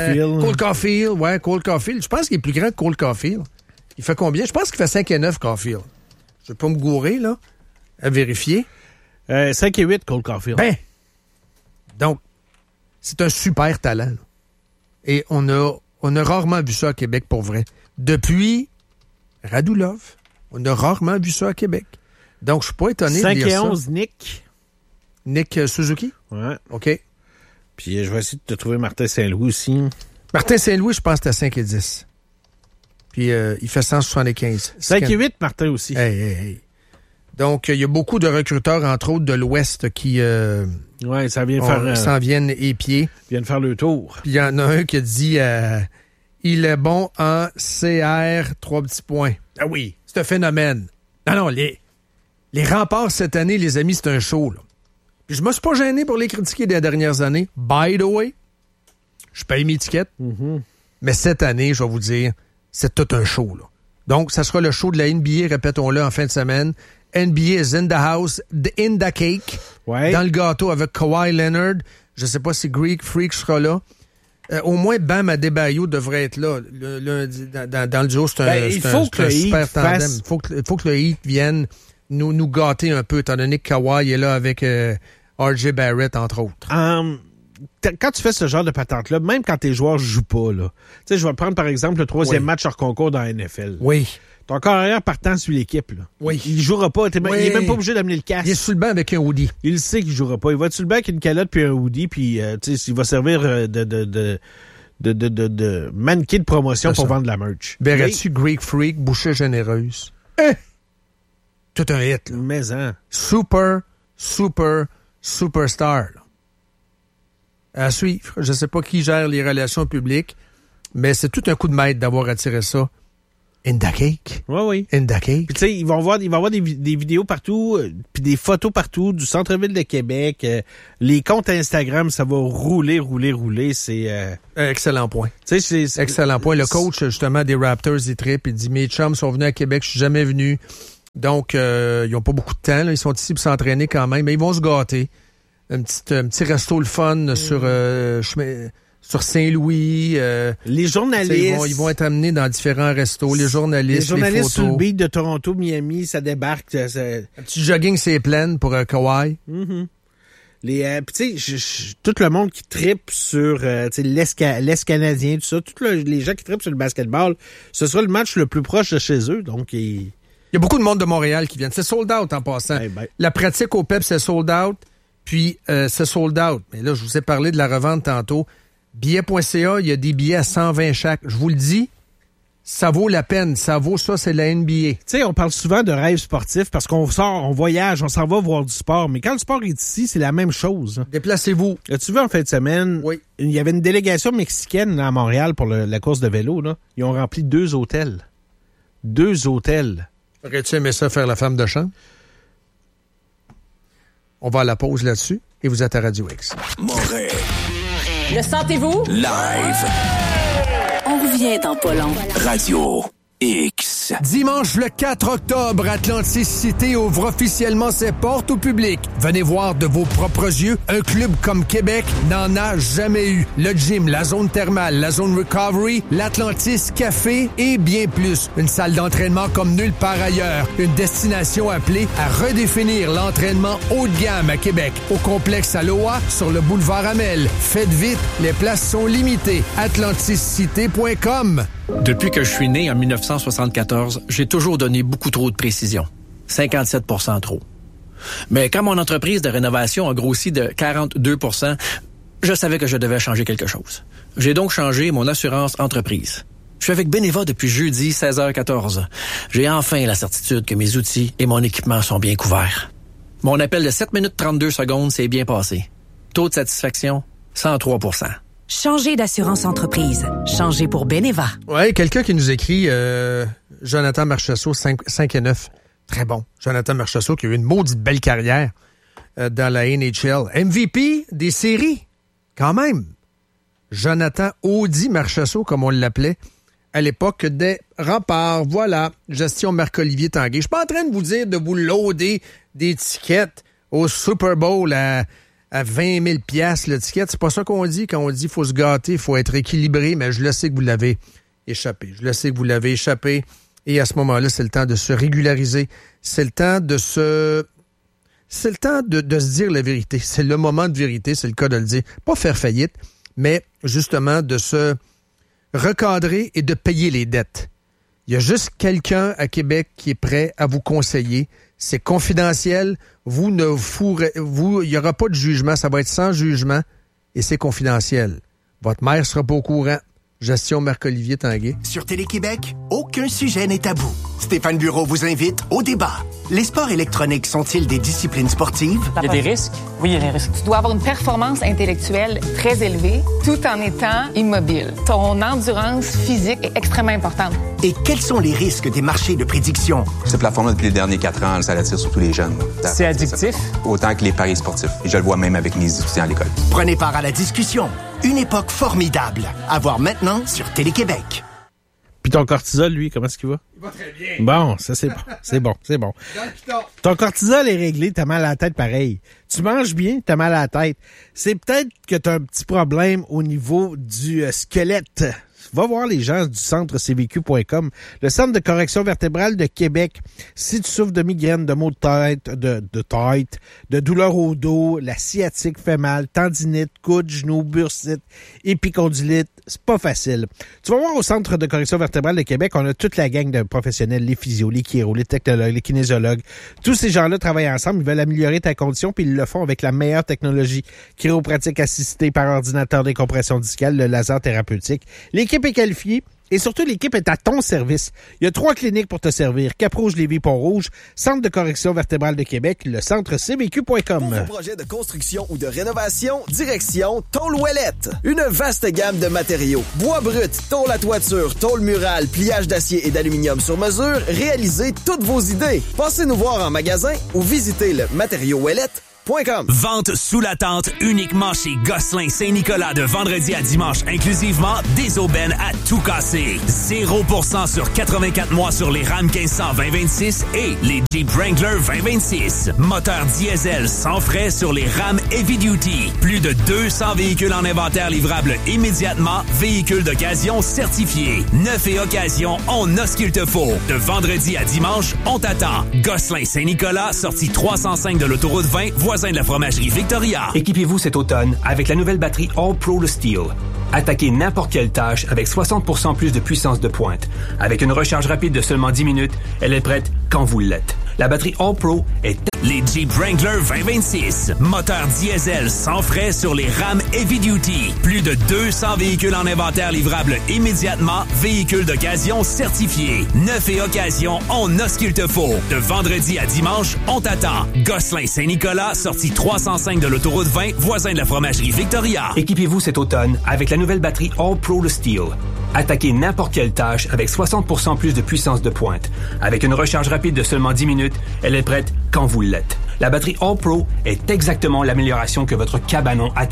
A: Cole Caulfield. Je pense qu'il est plus grand que Cole Caulfield. Il fait combien? Je pense qu'il fait 5 et 9, Caulfield. Je vais pas me gourer, là, à vérifier.
C: 5 et 8, Cole Caulfield.
A: Donc, c'est un super talent. Là. Et on a rarement vu ça à Québec, pour vrai. Depuis Radulov, on a rarement vu ça à Québec. Donc, je suis pas étonné de dire ça.
C: 5 et 11, Nick.
A: Nick Suzuki?
C: Ouais.
A: OK.
C: Puis, je vais essayer de te trouver Martin Saint-Louis aussi.
A: Martin Saint-Louis, je pense que c'était 5 et 10. Puis, il fait 175.
C: 5 et 8, Martin aussi.
A: Hey. Donc, il y a beaucoup de recruteurs, entre autres, de l'Ouest qui s'en viennent épier.
C: Viennent faire le tour.
A: Puis il y en a un qui a dit il est bon en CR, 3 petits points. Ah oui, c'est un phénomène. Non, les Remparts cette année, les amis, c'est un show. Là. Puis je me suis pas gêné pour les critiquer des dernières années. By the way, je paye mes tickets.
C: Mm-hmm.
A: Mais cette année, je vais vous dire, c'est tout un show. Là. Donc, ça sera le show de la NBA, répétons-le, en fin de semaine. NBA is in the house, in the cake, dans le gâteau avec Kawhi Leonard. Je sais pas si Greek Freak sera là. Au moins, Bam Adebayo devrait être là. Dans le duo, c'est un super tandem. Il faut que le Heat vienne nous gâter un peu, étant donné que Kawhi est là avec R.J. Barrett, entre autres.
C: Quand tu fais ce genre de patente-là, même quand tes joueurs jouent pas, là, tu sais, je vais prendre par exemple le 3e match hors concours dans la NFL.
A: Oui.
C: ton carrière partant suit l'équipe. Là.
A: Oui.
C: Il jouera pas. Il est même pas obligé d'amener le casque.
A: Il est sur le banc avec un hoodie.
C: Il sait qu'il jouera pas. Il va être sur le banc avec une calotte puis un hoodie, puis il va servir de mannequin de promotion pour vendre de la merch.
A: Verrais-tu Greek Freak, bouchée généreuse? Tout un hit. Là.
C: Mais
A: Superstar. Là. À suivre. Je sais pas qui gère les relations publiques, mais c'est tout un coup de maître d'avoir attiré ça. In the cake.
C: Oui.
A: In the cake.
C: Puis tu sais, il va y avoir des vidéos partout, puis des photos partout du centre-ville de Québec. Les comptes Instagram, ça va rouler. C'est
A: excellent point.
C: C'est
A: excellent point. Le coach justement des Raptors, il trippe, il dit mes chums sont venus à Québec, je suis jamais venu. Donc ils ont pas beaucoup de temps. Là. Ils sont ici pour s'entraîner quand même, mais ils vont se gâter. Un petit resto le fun sur Saint-Louis.
C: Les journalistes.
A: Ils vont être amenés dans différents restos. Les journalistes,
C: les photos.
A: Sur
C: le beat de Toronto, Miami, ça débarque.
A: Un petit jogging, c'est plein pour Kawhi.
C: Mm-hmm. Tu sais, tout le monde qui trippe sur l'Est canadien, tout ça, les gens qui trippent sur le basketball, ce sera le match le plus proche de chez eux. Donc, il
A: y a beaucoup de monde de Montréal qui viennent. C'est sold out en passant. La pratique au PEP, c'est sold out. Puis, c'est sold out. Mais là, je vous ai parlé de la revente tantôt. Billets.ca, il y a des billets à 120 chaque. Je vous le dis, ça vaut la peine. Ça, c'est la NBA.
C: Tu sais, on parle souvent de rêve sportif parce qu'on sort, on voyage, on s'en va voir du sport. Mais quand le sport est ici, c'est la même chose.
A: Déplacez-vous.
C: As-tu vu en fin de semaine?
A: Oui.
C: Il y avait une délégation mexicaine à Montréal pour la course de vélo. Là. Ils ont rempli 2 hôtels. 2 hôtels.
A: Aurais-tu aimé ça faire la femme de chambre? On va à la pause là-dessus et vous êtes à Radio X.
E: Montréal.
Q: Le sentez-vous?
E: Live.
F: On revient dans pas long.
E: Radio X.
A: Dimanche le 4 octobre, Atlantis Cité ouvre officiellement ses portes au public. Venez voir de vos propres yeux, un club comme Québec n'en a jamais eu. Le gym, la zone thermale, la zone recovery, l'Atlantis Café et bien plus. Une salle d'entraînement comme nulle part ailleurs. Une destination appelée à redéfinir l'entraînement haut de gamme à Québec. Au complexe Aloha, sur le boulevard Amel. Faites vite, les places sont limitées. atlantiscité.com.
S: Depuis que je suis né en 1974, j'ai toujours donné beaucoup trop de précision. 57% trop. Mais quand mon entreprise de rénovation a grossi de 42%, je savais que je devais changer quelque chose. J'ai donc changé mon assurance entreprise. Je suis avec Beneva depuis jeudi 16h14. J'ai enfin la certitude que mes outils et mon équipement sont bien couverts. Mon appel de 7 minutes 32 secondes s'est bien passé. Taux de satisfaction, 103%.
H: Changez d'assurance entreprise. Changez pour Beneva.
A: Oui, quelqu'un qui nous écrit, Jonathan Marchessault, 5 et 9. Très bon. Jonathan Marchessault qui a eu une maudite belle carrière dans la NHL. MVP des séries, quand même. Jonathan Audi Marchessault, comme on l'appelait à l'époque des Remparts. Voilà, gestion Marc-Olivier Tanguay. Je suis pas en train de vous dire de vous loader des tickets au Super Bowl à 20 000 $ le ticket. C'est pas ça qu'on dit. Quand on dit qu'il faut se gâter, il faut être équilibré, mais je le sais que vous l'avez échappé. Et à ce moment-là, c'est le temps de se régulariser. C'est le temps de se dire la vérité. C'est le moment de vérité, c'est le cas de le dire. Pas faire faillite, mais justement de se recadrer et de payer les dettes. Il y a juste quelqu'un à Québec qui est prêt à vous conseiller. C'est confidentiel. Il n'y aura pas de jugement. Ça va être sans jugement et c'est confidentiel. Votre mère sera pas au courant. Gestion Marc-Olivier Tanguay.
T: Sur Télé-Québec, aucun sujet n'est tabou. Stéphane Bureau vous invite au débat. Les sports électroniques sont-ils des disciplines sportives?
D: Il y a des risques? Oui, il y a des risques.
Q: Tu dois avoir une performance intellectuelle très élevée tout en étant immobile. Ton endurance physique est extrêmement importante.
T: Et quels sont les risques des marchés de prédiction?
U: Ce plafond-là, depuis les derniers 4 ans, ça attire surtout les jeunes.
D: C'est addictif?
U: Autant que les paris sportifs. Et je le vois même avec mes étudiants à l'école.
T: Prenez part à la discussion. Une époque formidable. À voir maintenant sur Télé-Québec.
C: Puis ton cortisol, lui, comment est-ce qu'il va?
A: Il va très bien.
C: Bon, ça c'est bon. C'est bon. Ton cortisol est réglé, t'as mal à la tête pareil. Tu manges bien, t'as mal à la tête. C'est peut-être que t'as un petit problème au niveau du squelette. va voir les gens du centre CVQ.com, le Centre de correction vertébrale de Québec. Si tu souffres de migraine, de maux de tête, de douleurs au dos, la sciatique fait mal, tendinite, coude, genou, bursite, épicondylite, c'est pas facile. Tu vas voir au Centre de correction vertébrale de Québec, on a toute la gang de professionnels, les physios, les chiro, les technologues, les kinésiologues. Tous ces gens-là travaillent ensemble, ils veulent améliorer ta condition, puis ils le font avec la meilleure technologie. Chiropratique assistée par ordinateur, décompression discale, le laser thérapeutique. L'équipe est qualifiée. Et surtout, l'équipe est à ton service. Il y a 3 cliniques pour te servir. Cap-Rouge, Lévis, Pont-Rouge, Centre de correction vertébrale de Québec, le centre CVQ.com.
B: Pour vos projets de construction ou de rénovation, direction Tôle Ouellette. Une vaste gamme de matériaux. Bois brut, tôle à toiture, tôle murale, pliage d'acier et d'aluminium sur mesure, réalisez toutes vos idées. Passez nous voir en magasin ou visitez le matériauxouellette.com.
N: Vente sous la tente uniquement chez Gosselin Saint-Nicolas de vendredi à dimanche inclusivement, des aubaines à tout casser. 0% sur 84 mois sur les Ram 1500 2026 et les Jeep Wrangler 2026. Moteur diesel sans frais sur les Ram Heavy Duty. Plus de 200 véhicules en inventaire livrables immédiatement. Véhicules d'occasion certifiés. Neuf et occasion, on a ce qu'il te faut. De vendredi à dimanche, on t'attend. Gosselin Saint-Nicolas, sortie 305 de l'autoroute 20, voisin de la fromagerie Victoria.
V: Équipez-vous cet automne avec la nouvelle batterie All Pro Le Steel. Attaquez n'importe quelle tâche avec 60% plus de puissance de pointe. Avec une recharge rapide de seulement 10 minutes, elle est prête quand vous l'êtes. La batterie All Pro est...
N: Les Jeep Wrangler 2026. Moteur diesel sans frais sur les Ram Heavy Duty. Plus de 200 véhicules en inventaire livrables immédiatement. Véhicules d'occasion certifiés. Neuf et occasion, on a ce qu'il te faut. De vendredi à dimanche, on t'attend. Gosselin Saint-Nicolas, sortie 305 de l'autoroute 20, voisin de la fromagerie Victoria.
V: Équipez-vous cet automne avec la nouvelle batterie All Pro Le Steel. Attaquez n'importe quelle tâche avec 60% plus de puissance de pointe. Avec une recharge rapide de seulement 10 minutes, elle est prête quand vous l'êtes. La batterie All Pro est exactement l'amélioration que votre cabanon attend.